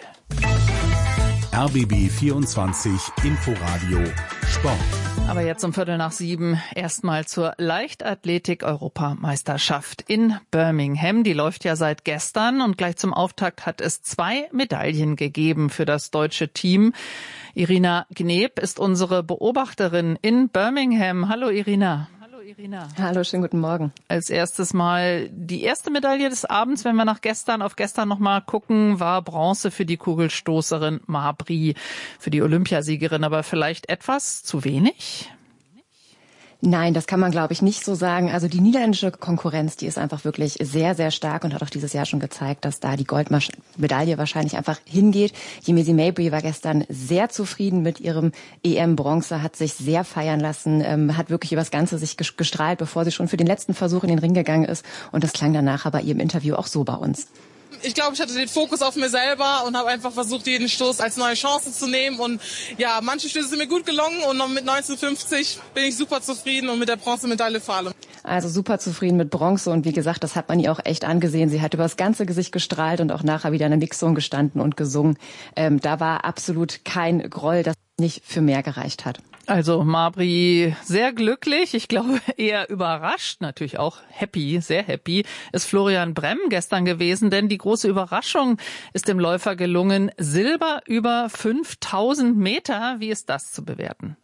R B B vierundzwanzig Inforadio Sport. Aber jetzt um Viertel nach sieben erstmal zur Leichtathletik-Europameisterschaft in Birmingham. Die läuft ja seit gestern und gleich zum Auftakt hat es zwei Medaillen gegeben für das deutsche Team. Irina Gneb ist unsere Beobachterin in Birmingham. Hallo Irina. Irina. Hallo, schönen guten Morgen. Als erstes Mal die erste Medaille des Abends, wenn wir nach gestern auf gestern noch mal gucken, war Bronze für die Kugelstoßerin Mabry, für die Olympiasiegerin, aber vielleicht etwas zu wenig? Nein, das kann man, glaube ich, nicht so sagen. Also die niederländische Konkurrenz, die ist einfach wirklich sehr, sehr stark und hat auch dieses Jahr schon gezeigt, dass da die Goldmedaille wahrscheinlich einfach hingeht. Yemisi Mabry war gestern sehr zufrieden mit ihrem E M-Bronze, hat sich sehr feiern lassen, ähm, hat wirklich übers Ganze sich gestrahlt, bevor sie schon für den letzten Versuch in den Ring gegangen ist. Und das klang danach aber ihrem Interview auch so bei uns. ich glaube, ich hatte den Fokus auf mir selber und habe einfach versucht, jeden Stoß als neue Chance zu nehmen. Und ja, manche Stöße sind mir gut gelungen und mit neunzehnhundertfünfzig bin ich super zufrieden und mit der Bronzemedaille vor allem. Also super zufrieden mit Bronze und wie gesagt, das hat man ihr auch echt angesehen. Sie hat über das ganze Gesicht gestrahlt und auch nachher wieder in der Mixzone gestanden und gesungen. Ähm, da war absolut kein Groll, das nicht für mehr gereicht hat. Also Mabry sehr glücklich, ich glaube eher überrascht, natürlich auch happy, sehr happy, ist Florian Bremm gestern gewesen, denn die große Überraschung ist dem Läufer gelungen, Silber über fünftausend Meter. Wie ist das zu bewerten?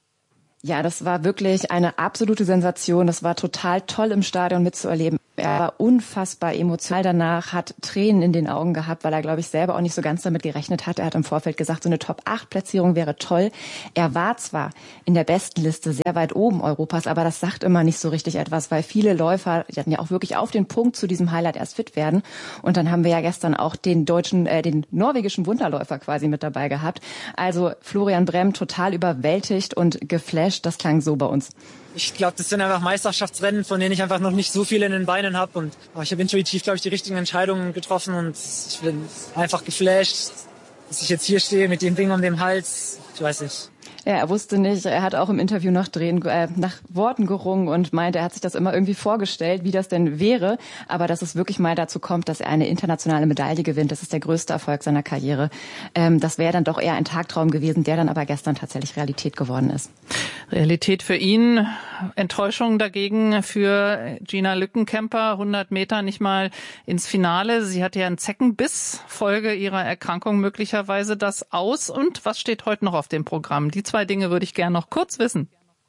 Ja, das war wirklich eine absolute Sensation. Das war total toll im Stadion mitzuerleben. Er war unfassbar emotional danach, hat Tränen in den Augen gehabt, weil er, glaube ich, selber auch nicht so ganz damit gerechnet hat. Er hat im Vorfeld gesagt, so eine Top acht Platzierung wäre toll. Er war zwar in der besten Liste sehr weit oben Europas, aber das sagt immer nicht so richtig etwas, weil viele Läufer, die hatten ja auch wirklich auf den Punkt zu diesem Highlight erst fit werden. Und dann haben wir ja gestern auch den deutschen, äh, den norwegischen Wunderläufer quasi mit dabei gehabt. Also Florian Bremm total überwältigt und geflasht. Das klang so bei uns. Ich glaube, das sind einfach Meisterschaftsrennen, von denen ich einfach noch nicht so viel in den Beinen habe. Und ich habe intuitiv, glaube ich, die richtigen Entscheidungen getroffen. Und ich bin einfach geflasht, dass ich jetzt hier stehe mit dem Ding um den Hals. Ich weiß nicht. Ja, er wusste nicht, er hat auch im Interview nach, Drehen, äh, nach Worten gerungen und meinte, er hat sich das immer irgendwie vorgestellt, wie das denn wäre. Aber dass es wirklich mal dazu kommt, dass er eine internationale Medaille gewinnt, das ist der größte Erfolg seiner Karriere. Ähm, das wäre dann doch eher ein Tagtraum gewesen, der dann aber gestern tatsächlich Realität geworden ist. Realität für ihn, Enttäuschung dagegen für Gina Lückenkämper, hundert Meter nicht mal ins Finale. Sie hatte ja einen Zeckenbiss, Folge ihrer Erkrankung möglicherweise das aus. Und was steht heute noch auf dem Programm? Die zwei Dinge würde ich gerne noch kurz wissen.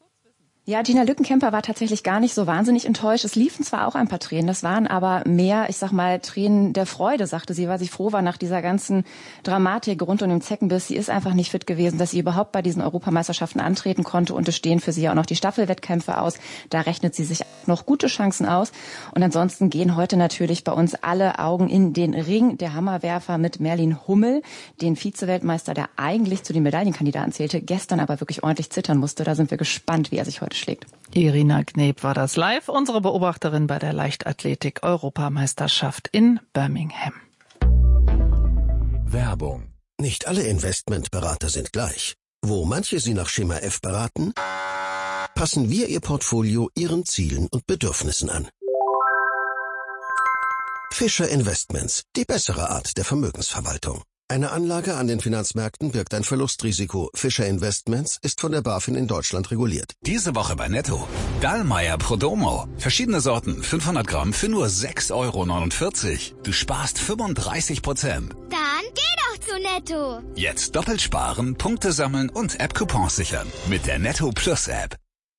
Ja, Gina Lückenkämper war tatsächlich gar nicht so wahnsinnig enttäuscht. Es liefen zwar auch ein paar Tränen, das waren aber mehr, ich sag mal, Tränen der Freude, sagte sie, weil sie froh war nach dieser ganzen Dramatik rund um den Zeckenbiss. Sie ist einfach nicht fit gewesen, dass sie überhaupt bei diesen Europameisterschaften antreten konnte und es stehen für sie ja auch noch die Staffelwettkämpfe aus. Da rechnet sie sich noch gute Chancen aus. Und ansonsten gehen heute natürlich bei uns alle Augen in den Ring. Der Hammerwerfer mit Merlin Hummel, den Vize-Weltmeister, der eigentlich zu den Medaillenkandidaten zählte, gestern aber wirklich ordentlich zittern musste. Da sind wir gespannt, wie er sich heute schlägt. Irina Kneb war das live, unsere Beobachterin bei der Leichtathletik-Europameisterschaft in Birmingham. Werbung. Nicht alle Investmentberater sind gleich. Wo manche Sie nach Schema F beraten, passen wir Ihr Portfolio Ihren Zielen und Bedürfnissen an. Fischer Investments, die bessere Art der Vermögensverwaltung. Eine Anlage an den Finanzmärkten birgt ein Verlustrisiko. Fischer Investments ist von der BaFin in Deutschland reguliert. Diese Woche bei Netto. Dallmayr Prodomo. Verschiedene Sorten, fünfhundert Gramm für nur sechs Euro neunundvierzig. Du sparst fünfunddreißig Prozent. Dann geh doch zu Netto. Jetzt doppelt sparen, Punkte sammeln und App-Coupons sichern. Mit der Netto Plus App.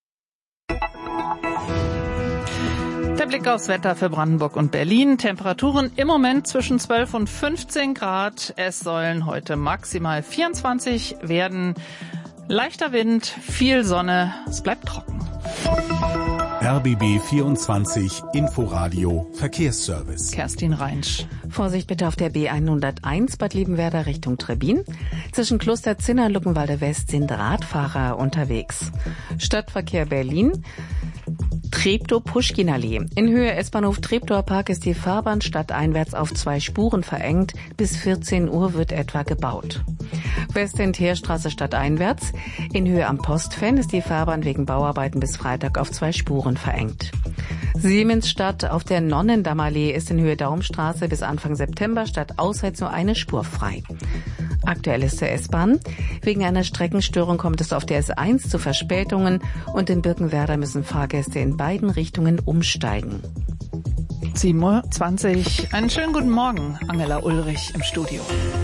Der Blick aufs Wetter für Brandenburg und Berlin. Temperaturen im Moment zwischen zwölf und fünfzehn Grad. Es sollen heute maximal vierundzwanzig werden. Leichter Wind, viel Sonne. Es bleibt trocken. R B B vierundzwanzig Inforadio Verkehrsservice. Kerstin Reinsch. Vorsicht bitte auf der B hunderteins Bad Liebenwerda Richtung Trebin. Zwischen Kloster Zinner und Luckenwalde West sind Radfahrer unterwegs. Stadtverkehr Berlin. Treptow-Puschkin-Allee. In Höhe S-Bahnhof Treptower Park ist die Fahrbahn stadteinwärts auf zwei Spuren verengt. Bis vierzehn Uhr wird etwa gebaut. Westend-Heerstraße stadteinwärts. In Höhe am Postfan ist die Fahrbahn wegen Bauarbeiten bis Freitag auf zwei Spuren verengt. Siemensstadt auf der Nonnendammallee ist in Höhe Daumstraße bis Anfang September statt Ausseits nur eine Spur frei. Aktuell ist der S-Bahn. Wegen einer Streckenstörung kommt es auf der S eins zu Verspätungen und in Birkenwerder müssen Fahrgäste in beiden Richtungen umsteigen. sieben Uhr zwanzig. Einen schönen guten Morgen, Angela Ulrich im Studio.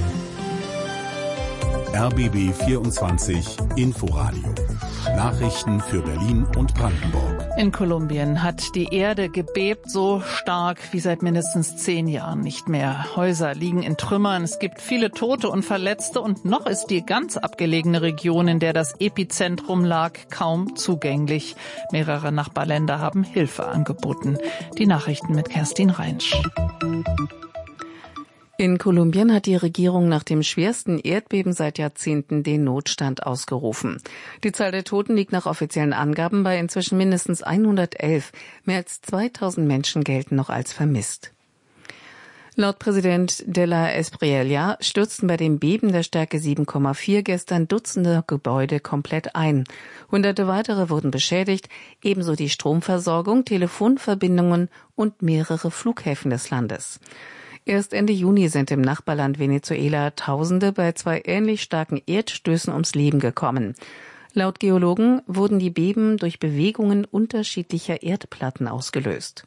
R B B vierundzwanzig Inforadio. Nachrichten für Berlin und Brandenburg. In Kolumbien hat die Erde gebebt, so stark wie seit mindestens zehn Jahren nicht mehr. Häuser liegen in Trümmern, es gibt viele Tote und Verletzte und noch ist die ganz abgelegene Region, in der das Epizentrum lag, kaum zugänglich. Mehrere Nachbarländer haben Hilfe angeboten. Die Nachrichten mit Kerstin Reinsch. In Kolumbien hat die Regierung nach dem schwersten Erdbeben seit Jahrzehnten den Notstand ausgerufen. Die Zahl der Toten liegt nach offiziellen Angaben bei inzwischen mindestens hundertelf. Mehr als zweitausend Menschen gelten noch als vermisst. Laut Präsident Della Espriella stürzten bei dem Beben der Stärke sieben Komma vier gestern Dutzende Gebäude komplett ein. Hunderte weitere wurden beschädigt, ebenso die Stromversorgung, Telefonverbindungen und mehrere Flughäfen des Landes. Erst Ende Juni sind im Nachbarland Venezuela Tausende bei zwei ähnlich starken Erdstößen ums Leben gekommen. Laut Geologen wurden die Beben durch Bewegungen unterschiedlicher Erdplatten ausgelöst.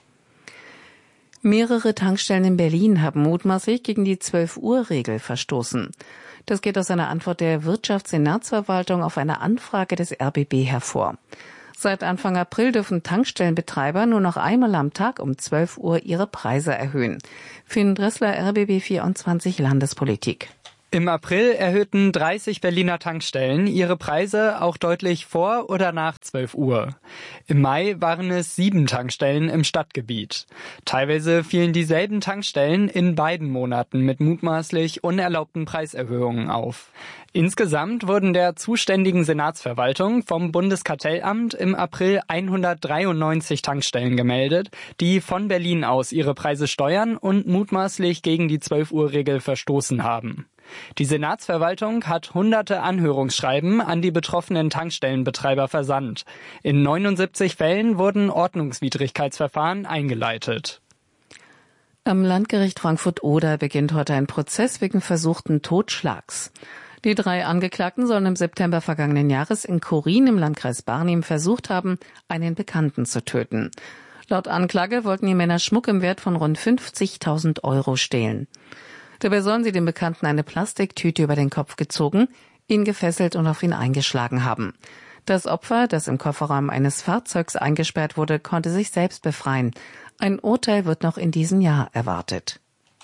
Mehrere Tankstellen in Berlin haben mutmaßlich gegen die zwölf-Uhr-Regel verstoßen. Das geht aus einer Antwort der Wirtschaftssenatsverwaltung auf eine Anfrage des R B B hervor. Seit Anfang April dürfen Tankstellenbetreiber nur noch einmal am Tag um zwölf Uhr ihre Preise erhöhen. Finn Dressler, R B B vierundzwanzig Landespolitik. Im April erhöhten dreißig Berliner Tankstellen ihre Preise auch deutlich vor oder nach zwölf Uhr. Im Mai waren es sieben Tankstellen im Stadtgebiet. Teilweise fielen dieselben Tankstellen in beiden Monaten mit mutmaßlich unerlaubten Preiserhöhungen auf. Insgesamt wurden der zuständigen Senatsverwaltung vom Bundeskartellamt im April hundertdreiundneunzig Tankstellen gemeldet, die von Berlin aus ihre Preise steuern und mutmaßlich gegen die zwölf-Uhr-Regel verstoßen haben. Die Senatsverwaltung hat hunderte Anhörungsschreiben an die betroffenen Tankstellenbetreiber versandt. In neunundsiebzig Fällen wurden Ordnungswidrigkeitsverfahren eingeleitet. Am Landgericht Frankfurt-Oder beginnt heute ein Prozess wegen versuchten Totschlags. Die drei Angeklagten sollen im September vergangenen Jahres in Chorin im Landkreis Barnim versucht haben, einen Bekannten zu töten. Laut Anklage wollten die Männer Schmuck im Wert von rund fünfzigtausend Euro stehlen. Dabei sollen sie dem Bekannten eine Plastiktüte über den Kopf gezogen, ihn gefesselt und auf ihn eingeschlagen haben. Das Opfer, das im Kofferraum eines Fahrzeugs eingesperrt wurde, konnte sich selbst befreien. Ein Urteil wird noch in diesem Jahr erwartet.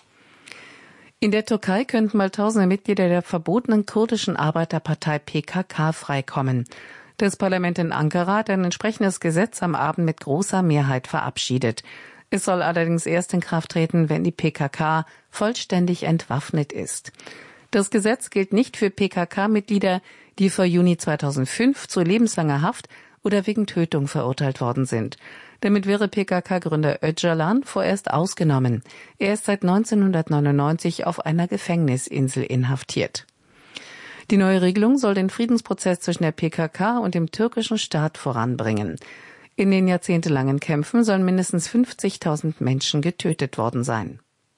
In der Türkei könnten bald tausende Mitglieder der verbotenen kurdischen Arbeiterpartei P K K freikommen. Das Parlament in Ankara hat ein entsprechendes Gesetz am Abend mit großer Mehrheit verabschiedet. Es soll allerdings erst in Kraft treten, wenn die P K K vollständig entwaffnet ist. Das Gesetz gilt nicht für P K K-Mitglieder, die vor Juni zweitausendfünf zu lebenslanger Haft oder wegen Tötung verurteilt worden sind. Damit wäre P K K-Gründer Öcalan vorerst ausgenommen. Er ist seit neunzehnhundertneunundneunzig auf einer Gefängnisinsel inhaftiert. Die neue Regelung soll den Friedensprozess zwischen der P K K und dem türkischen Staat voranbringen. In den jahrzehntelangen Kämpfen sollen mindestens fünfzigtausend Menschen getötet worden sein.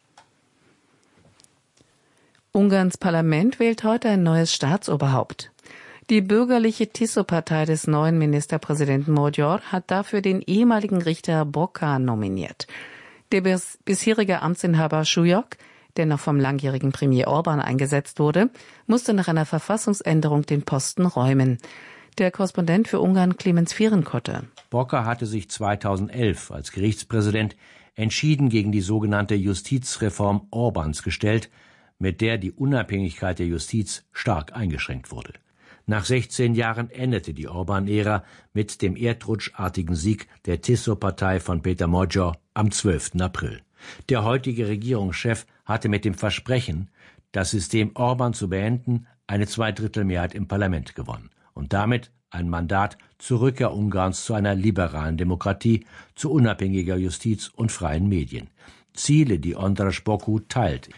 Ungarns Parlament wählt heute ein neues Staatsoberhaupt. Die bürgerliche Tiso-Partei des neuen Ministerpräsidenten Magyar hat dafür den ehemaligen Richter Boka nominiert. Der bis- bisherige Amtsinhaber Súlyog, der noch vom langjährigen Premier Orban eingesetzt wurde, musste nach einer Verfassungsänderung den Posten räumen. Der Korrespondent für Ungarn Clemens Vierenkotte. Boka hatte sich zweitausendelf als Gerichtspräsident entschieden gegen die sogenannte Justizreform Orbans gestellt, mit der die Unabhängigkeit der Justiz stark eingeschränkt wurde. Nach sechzehn Jahren endete die Orban-Ära mit dem erdrutschartigen Sieg der Tiso-Partei von Peter Magyar am zwölften April. Der heutige Regierungschef hatte mit dem Versprechen, das System Orban zu beenden, eine Zweidrittelmehrheit im Parlament gewonnen und damit ein Mandat zur Rückkehr Ungarns zu einer liberalen Demokratie, zu unabhängiger Justiz und freien Medien. Ziele, die Andras Boku teilt.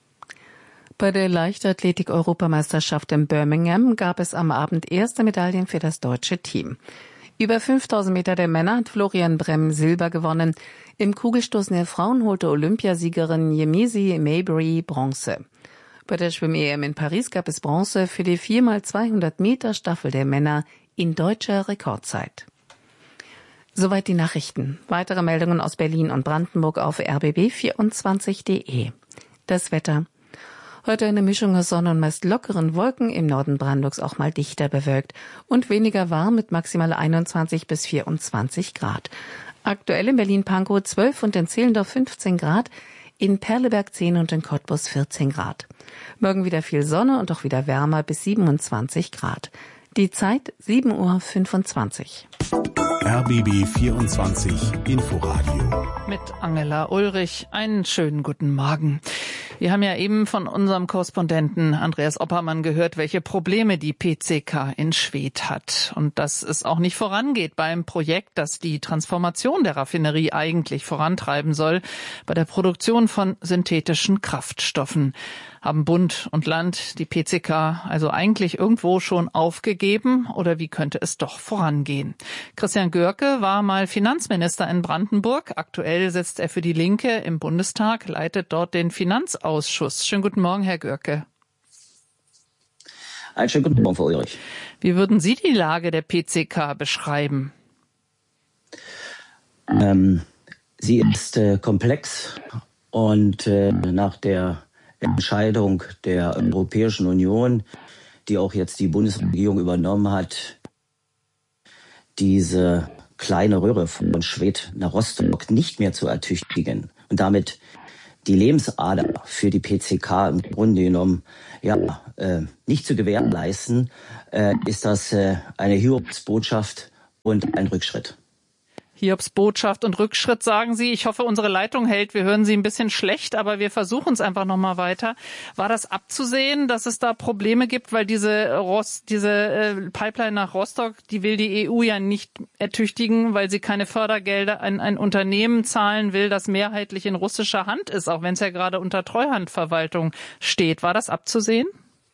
Bei der Leichtathletik-Europameisterschaft in Birmingham gab es am Abend erste Medaillen für das deutsche Team. Über fünftausend Meter der Männer hat Florian Bremm Silber gewonnen. Im Kugelstoßen der Frauen holte Olympiasiegerin Yemisi Mabry Bronze. Bei der Schwimm-E M in Paris gab es Bronze für die vier mal zweihundert Meter Staffel der Männer in deutscher Rekordzeit. Soweit die Nachrichten. Weitere Meldungen aus Berlin und Brandenburg auf r b b vierundzwanzig punkt de. Das Wetter. Heute eine Mischung aus Sonne und meist lockeren Wolken, im Norden Brandenburgs auch mal dichter bewölkt und weniger warm mit maximal einundzwanzig bis vierundzwanzig Grad. Aktuell in Berlin-Pankow zwölf und in Zehlendorf fünfzehn Grad, in Perleberg zehn und in Cottbus vierzehn Grad. Morgen wieder viel Sonne und auch wieder wärmer bis siebenundzwanzig Grad. Die Zeit sieben Uhr fünfundzwanzig. R B B vierundzwanzig Inforadio. Mit Angela Ulrich. Einen schönen guten Morgen. Wir haben ja eben von unserem Korrespondenten Andreas Oppermann gehört, welche Probleme die P C K in Schwedt hat und dass es auch nicht vorangeht beim Projekt, das die Transformation der Raffinerie eigentlich vorantreiben soll, bei der Produktion von synthetischen Kraftstoffen. Haben Bund und Land die P C K also eigentlich irgendwo schon aufgegeben oder wie könnte es doch vorangehen? Christian Görke war mal Finanzminister in Brandenburg. Aktuell sitzt er für die Linke im Bundestag, leitet dort den Finanzausschuss. Schönen guten Morgen, Herr Görke. Einen schönen guten Morgen, Frau Ulrich. Wie würden Sie die Lage der P C K beschreiben? Ähm, sie ist äh, komplex und äh, nach der Entscheidung der Europäischen Union, die auch jetzt die Bundesregierung übernommen hat, diese kleine Röhre von Schwedt nach Rostock nicht mehr zu ertüchtigen und damit die Lebensader für die P C K im Grunde genommen ja, äh, nicht zu gewährleisten, äh, ist das äh, eine Hiobsbotschaft und ein Rückschritt. Hiobsbotschaft und Rückschritt, sagen Sie. Ich hoffe, unsere Leitung hält. Wir hören Sie ein bisschen schlecht, aber wir versuchen es einfach noch mal weiter. War das abzusehen, dass es da Probleme gibt, weil diese, Rost, diese äh, Pipeline nach Rostock, die will die E U ja nicht ertüchtigen, weil sie keine Fördergelder an ein Unternehmen zahlen will, das mehrheitlich in russischer Hand ist, auch wenn es ja gerade unter Treuhandverwaltung steht. War das abzusehen?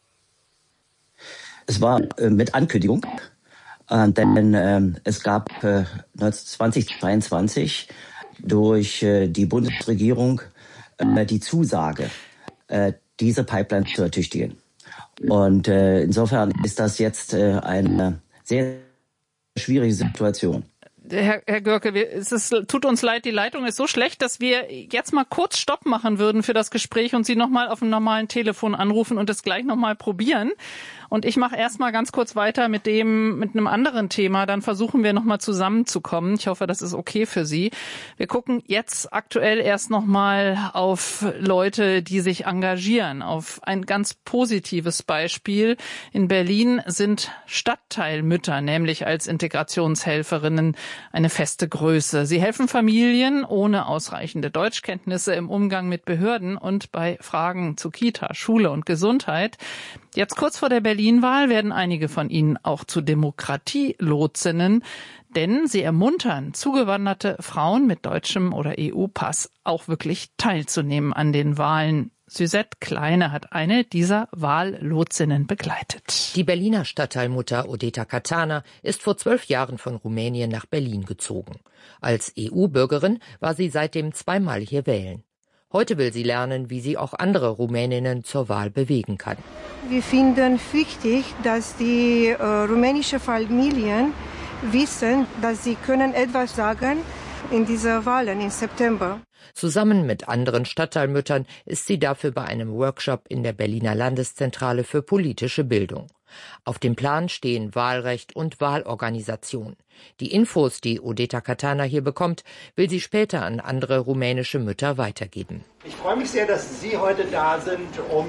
Es war äh, mit Ankündigung. Äh, denn äh, es gab äh, zweitausendzweiundzwanzig durch äh, die Bundesregierung äh, die Zusage, äh, diese Pipeline zu ertüchtigen. Und äh, insofern ist das jetzt äh, eine sehr schwierige Situation. Herr, Herr Görke, wir, es ist, tut uns leid, die Leitung ist so schlecht, dass wir jetzt mal kurz Stopp machen würden für das Gespräch und Sie nochmal auf dem normalen Telefon anrufen und es gleich nochmal probieren. Und ich mache erstmal ganz kurz weiter mit dem, mit einem anderen Thema. Dann versuchen wir nochmal zusammenzukommen. Ich hoffe, das ist okay für Sie. Wir gucken jetzt aktuell erst nochmal auf Leute, die sich engagieren. Auf ein ganz positives Beispiel. In Berlin sind Stadtteilmütter, nämlich als Integrationshelferinnen, eine feste Größe. Sie helfen Familien ohne ausreichende Deutschkenntnisse im Umgang mit Behörden und bei Fragen zu Kita, Schule und Gesundheit. Jetzt kurz vor der Berlin-Wahl werden einige von ihnen auch zu Demokratielotsinnen, denn sie ermuntern zugewanderte Frauen mit deutschem oder E U-Pass auch wirklich teilzunehmen an den Wahlen. Suzette Kleine hat eine dieser Wahllotsinnen begleitet. Die Berliner Stadtteilmutter Odeta Katana ist vor zwölf Jahren von Rumänien nach Berlin gezogen. Als E U-Bürgerin war sie seitdem zweimal hier wählen. Heute will sie lernen, wie sie auch andere Rumäninnen zur Wahl bewegen kann. Wir finden wichtig, dass die äh, rumänischen Familien wissen, dass sie können etwas sagen in dieser Wahlen im September. Zusammen mit anderen Stadtteilmüttern ist sie dafür bei einem Workshop in der Berliner Landeszentrale für politische Bildung. Auf dem Plan stehen Wahlrecht und Wahlorganisation. Die Infos, die Odeta Katana hier bekommt, will sie später an andere rumänische Mütter weitergeben. Ich freue mich sehr, dass Sie heute da sind, um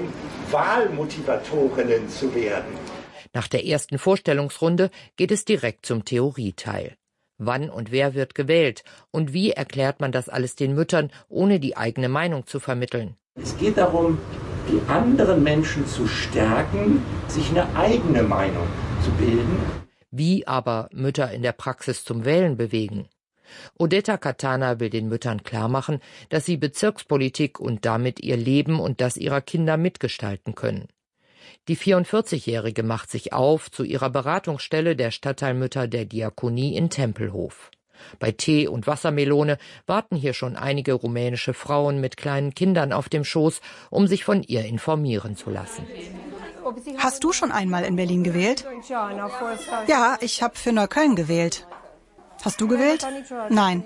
Wahlmotivatorinnen zu werden. Nach der ersten Vorstellungsrunde geht es direkt zum Theorieteil. Wann und wer wird gewählt? Und wie erklärt man das alles den Müttern, ohne die eigene Meinung zu vermitteln? Es geht darum, die anderen Menschen zu stärken, sich eine eigene Meinung zu bilden. Wie aber Mütter in der Praxis zum Wählen bewegen? Odeta Katana will den Müttern klarmachen, dass sie Bezirkspolitik und damit ihr Leben und das ihrer Kinder mitgestalten können. Die vierundvierzigjährige macht sich auf zu ihrer Beratungsstelle der Stadtteilmütter der Diakonie in Tempelhof. Bei Tee und Wassermelone warten hier schon einige rumänische Frauen mit kleinen Kindern auf dem Schoß, um sich von ihr informieren zu lassen. Hast du schon einmal in Berlin gewählt? Ja, ich habe für Neukölln gewählt. Hast du gewählt? Nein.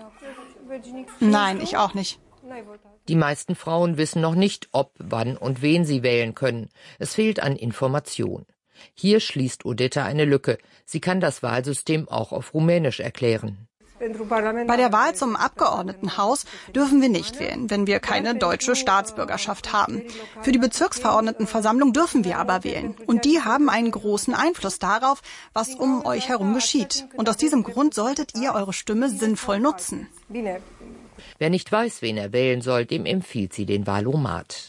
Nein, ich auch nicht. Die meisten Frauen wissen noch nicht, ob, wann und wen sie wählen können. Es fehlt an Information. Hier schließt Odeta eine Lücke. Sie kann das Wahlsystem auch auf Rumänisch erklären. Bei der Wahl zum Abgeordnetenhaus dürfen wir nicht wählen, wenn wir keine deutsche Staatsbürgerschaft haben. Für die Bezirksverordnetenversammlung dürfen wir aber wählen. Und die haben einen großen Einfluss darauf, was um euch herum geschieht. Und aus diesem Grund solltet ihr eure Stimme sinnvoll nutzen. Wer nicht weiß, wen er wählen soll, dem empfiehlt sie den Wahlomat.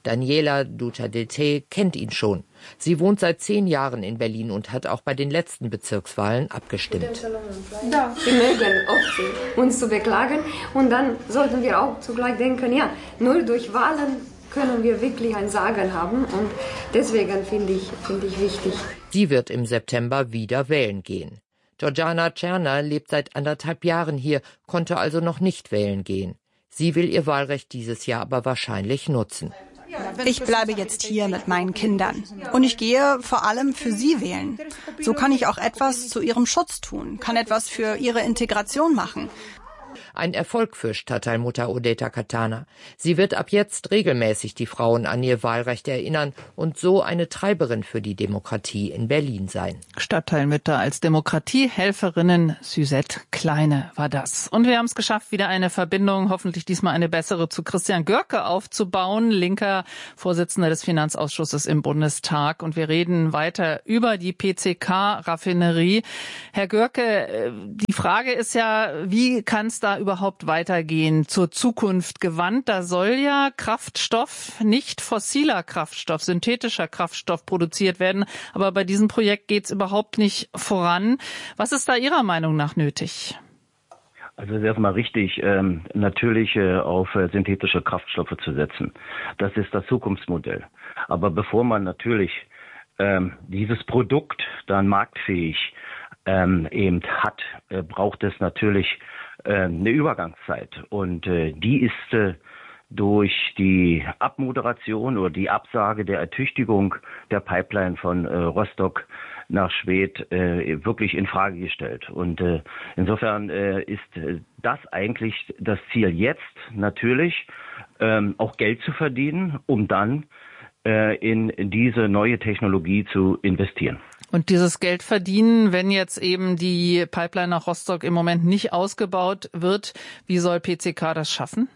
Daniela Ducha-Delte kennt ihn schon. Sie wohnt seit zehn Jahren in Berlin und hat auch bei den letzten Bezirkswahlen abgestimmt. Ja, wir mögen oft uns zu beklagen und dann sollten wir auch zugleich denken, ja, nur durch Wahlen können wir wirklich ein Sagen haben und deswegen finde ich, finde ich wichtig. Sie wird im September wieder wählen gehen. Georgiana Czerner lebt seit anderthalb Jahren hier, konnte also noch nicht wählen gehen. Sie will ihr Wahlrecht dieses Jahr aber wahrscheinlich nutzen. Ich bleibe jetzt hier mit meinen Kindern und ich gehe vor allem für sie wählen. So kann ich auch etwas zu ihrem Schutz tun, kann etwas für ihre Integration machen. Ein Erfolg für Stadtteilmutter Odeta Katana. Sie wird ab jetzt regelmäßig die Frauen an ihr Wahlrecht erinnern und so eine Treiberin für die Demokratie in Berlin sein. Stadtteilmütter als Demokratiehelferinnen, Suzette Kleine war das. Und wir haben es geschafft, wieder eine Verbindung, hoffentlich diesmal eine bessere, zu Christian Görke aufzubauen, linker Vorsitzender des Finanzausschusses im Bundestag. Und wir reden weiter über die P C K-Raffinerie. Herr Görke, die Frage ist ja, wie kann es da überhaupt weitergehen zur Zukunft gewandt? Da soll ja Kraftstoff, nicht fossiler Kraftstoff, synthetischer Kraftstoff produziert werden. Aber bei diesem Projekt geht es überhaupt nicht voran. Was ist da Ihrer Meinung nach nötig? Also es ist erstmal richtig, ähm, natürlich äh, auf äh, synthetische Kraftstoffe zu setzen. Das ist das Zukunftsmodell. Aber bevor man natürlich ähm, dieses Produkt dann marktfähig ähm, eben hat, äh, braucht es natürlich eine Übergangszeit und äh, die ist äh, durch die Abmoderation oder die Absage der Ertüchtigung der Pipeline von äh, Rostock nach Schwedt äh, wirklich in Frage gestellt. Und äh, insofern äh, ist äh, das eigentlich das Ziel jetzt natürlich, ähm, auch Geld zu verdienen, um dann äh, in diese neue Technologie zu investieren. Und dieses Geld verdienen, wenn jetzt eben die Pipeline nach Rostock im Moment nicht ausgebaut wird, wie soll P C K das schaffen?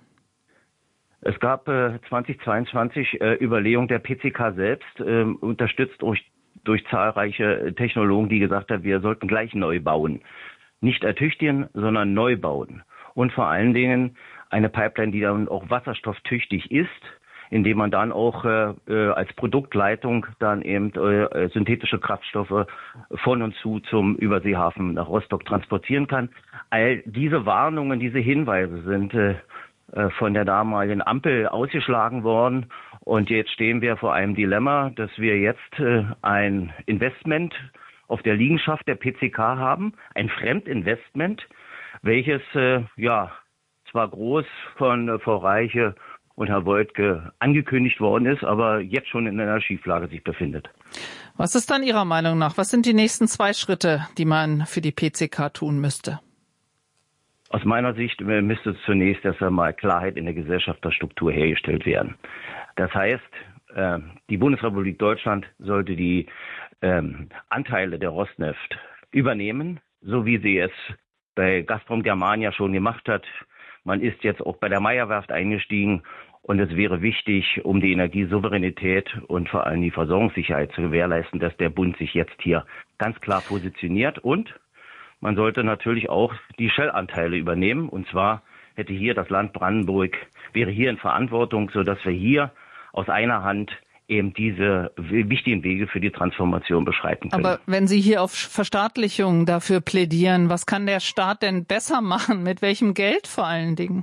Es gab äh, zweitausendzweiundzwanzig äh, Überlegungen der P C K selbst, äh, unterstützt durch, durch zahlreiche Technologen, die gesagt haben, wir sollten gleich neu bauen. Nicht ertüchtigen, sondern neu bauen. Und vor allen Dingen eine Pipeline, die dann auch wasserstofftüchtig ist, indem man dann auch äh, als Produktleitung dann eben äh, synthetische Kraftstoffe von und zu zum Überseehafen nach Rostock transportieren kann. All diese Warnungen, diese Hinweise sind äh, von der damaligen Ampel ausgeschlagen worden. Und jetzt stehen wir vor einem Dilemma, dass wir jetzt äh, ein Investment auf der Liegenschaft der P C K haben, ein Fremdinvestment, welches äh, ja zwar groß von äh, Frau Reiche und Herr Woidke angekündigt worden ist, aber jetzt schon in einer Schieflage sich befindet. Was ist dann Ihrer Meinung nach? Was sind die nächsten zwei Schritte, die man für die P C K tun müsste? Aus meiner Sicht müsste zunächst erst einmal Klarheit in der Gesellschafterstruktur hergestellt werden. Das heißt, die Bundesrepublik Deutschland sollte die Anteile der Rosneft übernehmen, so wie sie es bei Gazprom Germania schon gemacht hat. Man ist jetzt auch bei der Meyer-Werft eingestiegen. Und es wäre wichtig, um die Energiesouveränität und vor allem die Versorgungssicherheit zu gewährleisten, dass der Bund sich jetzt hier ganz klar positioniert. Und man sollte natürlich auch die Shell-Anteile übernehmen. Und zwar hätte hier das Land Brandenburg, wäre hier in Verantwortung, sodass wir hier aus einer Hand eben diese wichtigen Wege für die Transformation beschreiten können. Aber wenn Sie hier auf Verstaatlichung dafür plädieren, was kann der Staat denn besser machen? Mit welchem Geld vor allen Dingen?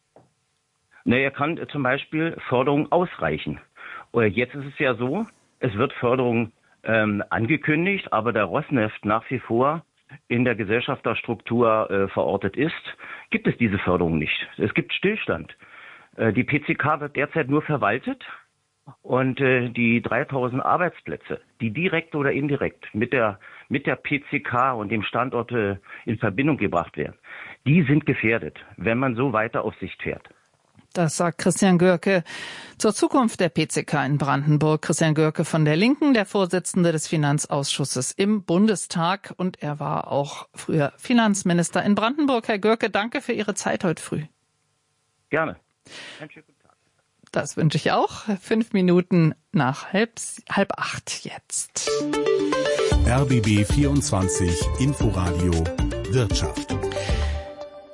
Na, er kann zum Beispiel Förderung ausreichen. Jetzt ist es ja so, es wird Förderung ähm, angekündigt, aber da Rosneft nach wie vor in der Gesellschafterstruktur äh, verortet ist, gibt es diese Förderung nicht. Es gibt Stillstand. Äh, die P C K wird derzeit nur verwaltet und äh, die dreitausend Arbeitsplätze, die direkt oder indirekt mit der mit der P C K und dem Standort äh, in Verbindung gebracht werden, die sind gefährdet, wenn man so weiter auf Sicht fährt. Das sagt Christian Görke zur Zukunft der P C K in Brandenburg. Christian Görke von der Linken, der Vorsitzende des Finanzausschusses im Bundestag. Und er war auch früher Finanzminister in Brandenburg. Herr Görke, danke für Ihre Zeit heute früh. Gerne. Das wünsche ich auch. Fünf Minuten nach halb, halb acht jetzt. R B B vierundzwanzig Inforadio Wirtschaft.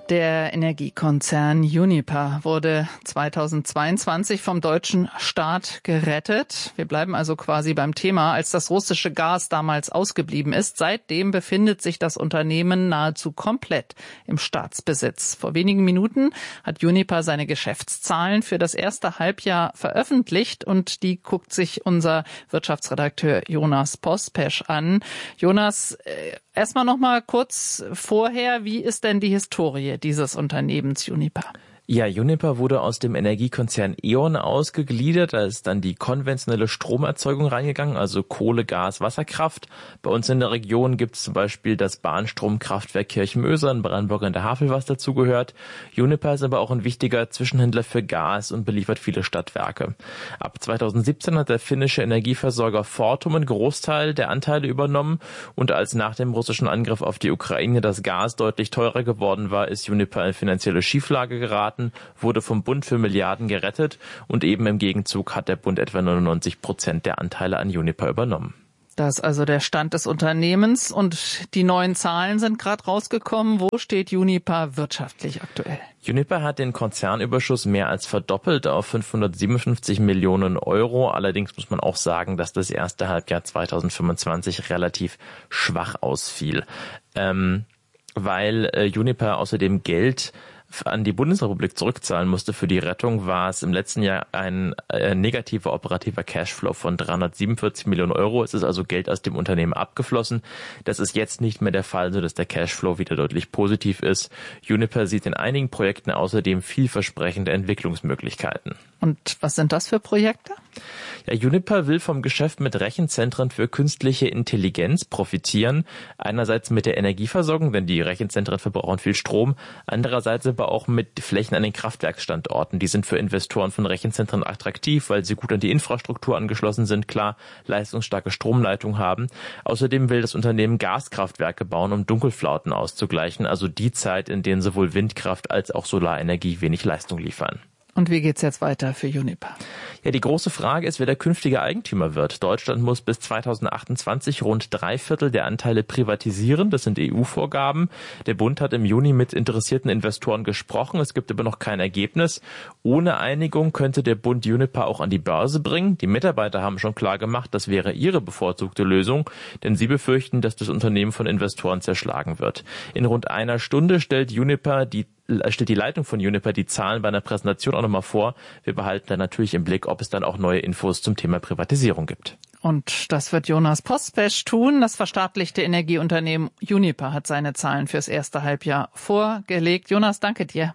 Der Energiekonzern Uniper wurde zweitausendzweiundzwanzig vom deutschen Staat gerettet. Wir bleiben also quasi beim Thema, als das russische Gas damals ausgeblieben ist. Seitdem befindet sich das Unternehmen nahezu komplett im Staatsbesitz. Vor wenigen Minuten hat Uniper seine Geschäftszahlen für das erste Halbjahr veröffentlicht und die guckt sich unser Wirtschaftsredakteur Jonas Pospesch an. Jonas, äh, erstmal noch mal kurz vorher, wie ist denn die Historie dieses Unternehmens Uniper? Ja, Uniper wurde aus dem Energiekonzern E.ON ausgegliedert. Da ist dann die konventionelle Stromerzeugung reingegangen, also Kohle, Gas, Wasserkraft. Bei uns in der Region gibt es zum Beispiel das Bahnstromkraftwerk Kirchmöser in Brandenburg an der Havel, was dazugehört. Uniper ist aber auch ein wichtiger Zwischenhändler für Gas und beliefert viele Stadtwerke. Ab zweitausendsiebzehn hat der finnische Energieversorger Fortum einen Großteil der Anteile übernommen. Und als nach dem russischen Angriff auf die Ukraine das Gas deutlich teurer geworden war, ist Uniper in finanzielle Schieflage geraten, wurde vom Bund für Milliarden gerettet und eben im Gegenzug hat der Bund etwa neunundneunzig Prozent der Anteile an Uniper übernommen. Das ist also der Stand des Unternehmens und die neuen Zahlen sind gerade rausgekommen. Wo steht Uniper wirtschaftlich aktuell? Uniper hat den Konzernüberschuss mehr als verdoppelt auf fünfhundertsiebenundfünfzig Millionen Euro. Allerdings muss man auch sagen, dass das erste Halbjahr zweitausendfünfundzwanzig relativ schwach ausfiel, ähm, weil äh, Uniper außerdem Geld an die Bundesrepublik zurückzahlen musste für die Rettung, war es im letzten Jahr ein äh, negativer operativer Cashflow von dreihundertsiebenundvierzig Millionen Euro. Es ist also Geld aus dem Unternehmen abgeflossen. Das ist jetzt nicht mehr der Fall, sodass der Cashflow wieder deutlich positiv ist. Uniper sieht in einigen Projekten außerdem vielversprechende Entwicklungsmöglichkeiten. Und was sind das für Projekte? Ja, Uniper will vom Geschäft mit Rechenzentren für künstliche Intelligenz profitieren. Einerseits mit der Energieversorgung, denn die Rechenzentren verbrauchen viel Strom. Andererseits aber auch mit Flächen an den Kraftwerksstandorten. Die sind für Investoren von Rechenzentren attraktiv, weil sie gut an die Infrastruktur angeschlossen sind, klar, leistungsstarke Stromleitungen haben. Außerdem will das Unternehmen Gaskraftwerke bauen, um Dunkelflauten auszugleichen, also die Zeit, in denen sowohl Windkraft als auch Solarenergie wenig Leistung liefern. Und wie geht's jetzt weiter für Uniper? Ja, die große Frage ist, wer der künftige Eigentümer wird. Deutschland muss bis zweitausendachtundzwanzig rund drei Viertel der Anteile privatisieren. Das sind E U-Vorgaben. Der Bund hat im Juni mit interessierten Investoren gesprochen. Es gibt aber noch kein Ergebnis. Ohne Einigung könnte der Bund Uniper auch an die Börse bringen. Die Mitarbeiter haben schon klar gemacht, das wäre ihre bevorzugte Lösung, denn sie befürchten, dass das Unternehmen von Investoren zerschlagen wird. In rund einer Stunde stellt Uniper die stellt die Leitung von Uniper die Zahlen bei einer Präsentation auch nochmal vor. Wir behalten dann natürlich im Blick, ob es dann auch neue Infos zum Thema Privatisierung gibt. Und das wird Jonas Pospesch tun. Das verstaatlichte Energieunternehmen Uniper hat seine Zahlen fürs erste Halbjahr vorgelegt. Jonas, danke dir.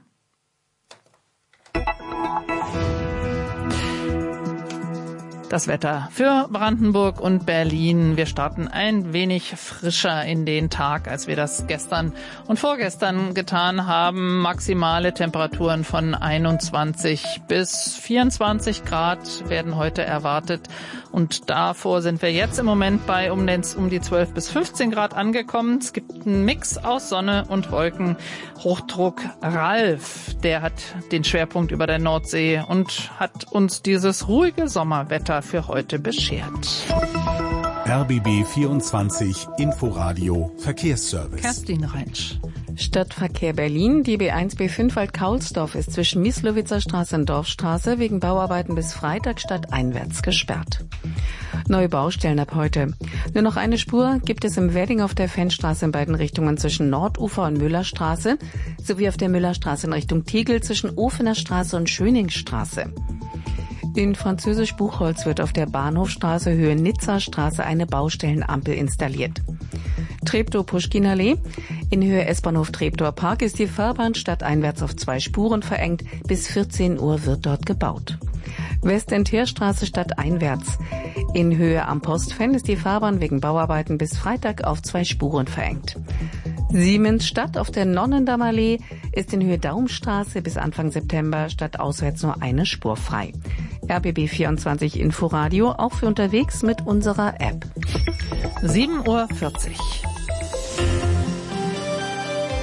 Das Wetter für Brandenburg und Berlin. Wir starten ein wenig frischer in den Tag, als wir das gestern und vorgestern getan haben. Maximale Temperaturen von einundzwanzig bis vierundzwanzig Grad werden heute erwartet. Und davor sind wir jetzt im Moment bei um, den, um die zwölf bis fünfzehn Grad angekommen. Es gibt einen Mix aus Sonne und Wolken. Hochdruck Ralf, der hat den Schwerpunkt über der Nordsee und hat uns dieses ruhige Sommerwetter für heute beschert. R B B vierundzwanzig Inforadio Verkehrsservice. Kerstin Reinsch. Stadtverkehr Berlin. Die B eins B fünf Wald-Kaulsdorf ist zwischen Mislowitzer Straße und Dorfstraße wegen Bauarbeiten bis Freitag stadteinwärts gesperrt. Neue Baustellen ab heute. Nur noch eine Spur gibt es im Wedding auf der Fennstraße in beiden Richtungen zwischen Nordufer und Müllerstraße sowie auf der Müllerstraße in Richtung Tegel zwischen Ofener Straße und Schöningstraße. In Französisch-Buchholz wird auf der Bahnhofstraße Höhe Nizza-Straße eine Baustellenampel installiert. Treptow-Puschkin-Allee. In Höhe S-Bahnhof Treptower Park ist die Fahrbahn stadteinwärts auf zwei Spuren verengt. Bis vierzehn Uhr wird dort gebaut. Westend-Heerstraße stadteinwärts. In Höhe am Postfenn ist die Fahrbahn wegen Bauarbeiten bis Freitag auf zwei Spuren verengt. Siemensstadt auf der Nonnendammallee ist in Höhe Daumstraße bis Anfang September stadtauswärts nur eine Spur frei. R B B vierundzwanzig Inforadio, auch für unterwegs mit unserer App. sieben Uhr vierzig.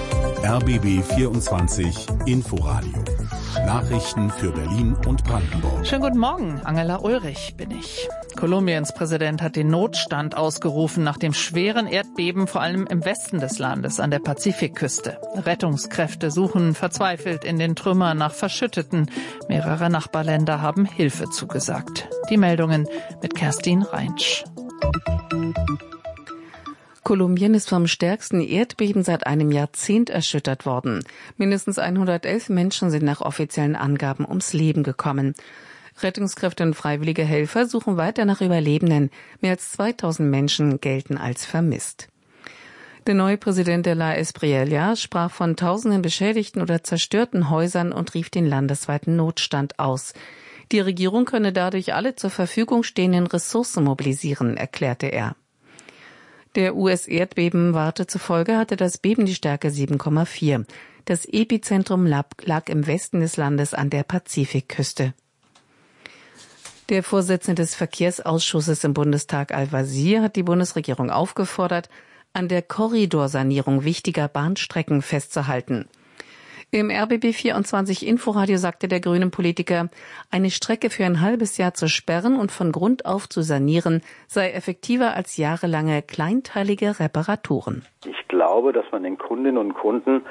R B B vierundzwanzig Inforadio. Nachrichten für Berlin und Brandenburg. Schönen guten Morgen, Angela Ulrich bin ich. Kolumbiens Präsident hat den Notstand ausgerufen nach dem schweren Erdbeben, vor allem im Westen des Landes an der Pazifikküste. Rettungskräfte suchen verzweifelt in den Trümmern nach Verschütteten. Mehrere Nachbarländer haben Hilfe zugesagt. Die Meldungen mit Kerstin Reinsch. Kolumbien ist vom stärksten Erdbeben seit einem Jahrzehnt erschüttert worden. Mindestens hundertelf Menschen sind nach offiziellen Angaben ums Leben gekommen. Rettungskräfte und freiwillige Helfer suchen weiter nach Überlebenden. Mehr als zweitausend Menschen gelten als vermisst. Der neue Präsident de la Espriella sprach von tausenden beschädigten oder zerstörten Häusern und rief den landesweiten Notstand aus. Die Regierung könne dadurch alle zur Verfügung stehenden Ressourcen mobilisieren, erklärte er. Der U S-Erdbeben-Warte zufolge hatte das Beben die Stärke sieben Komma vier. Das Epizentrum lag im Westen des Landes an der Pazifikküste. Der Vorsitzende des Verkehrsausschusses im Bundestag, Al-Wazir, hat die Bundesregierung aufgefordert, an der Korridorsanierung wichtiger Bahnstrecken festzuhalten. Im R B B vierundzwanzig Inforadio sagte der grünen Politiker, eine Strecke für ein halbes Jahr zu sperren und von Grund auf zu sanieren, sei effektiver als jahrelange kleinteilige Reparaturen. Ich glaube, dass man den Kundinnen und Kunden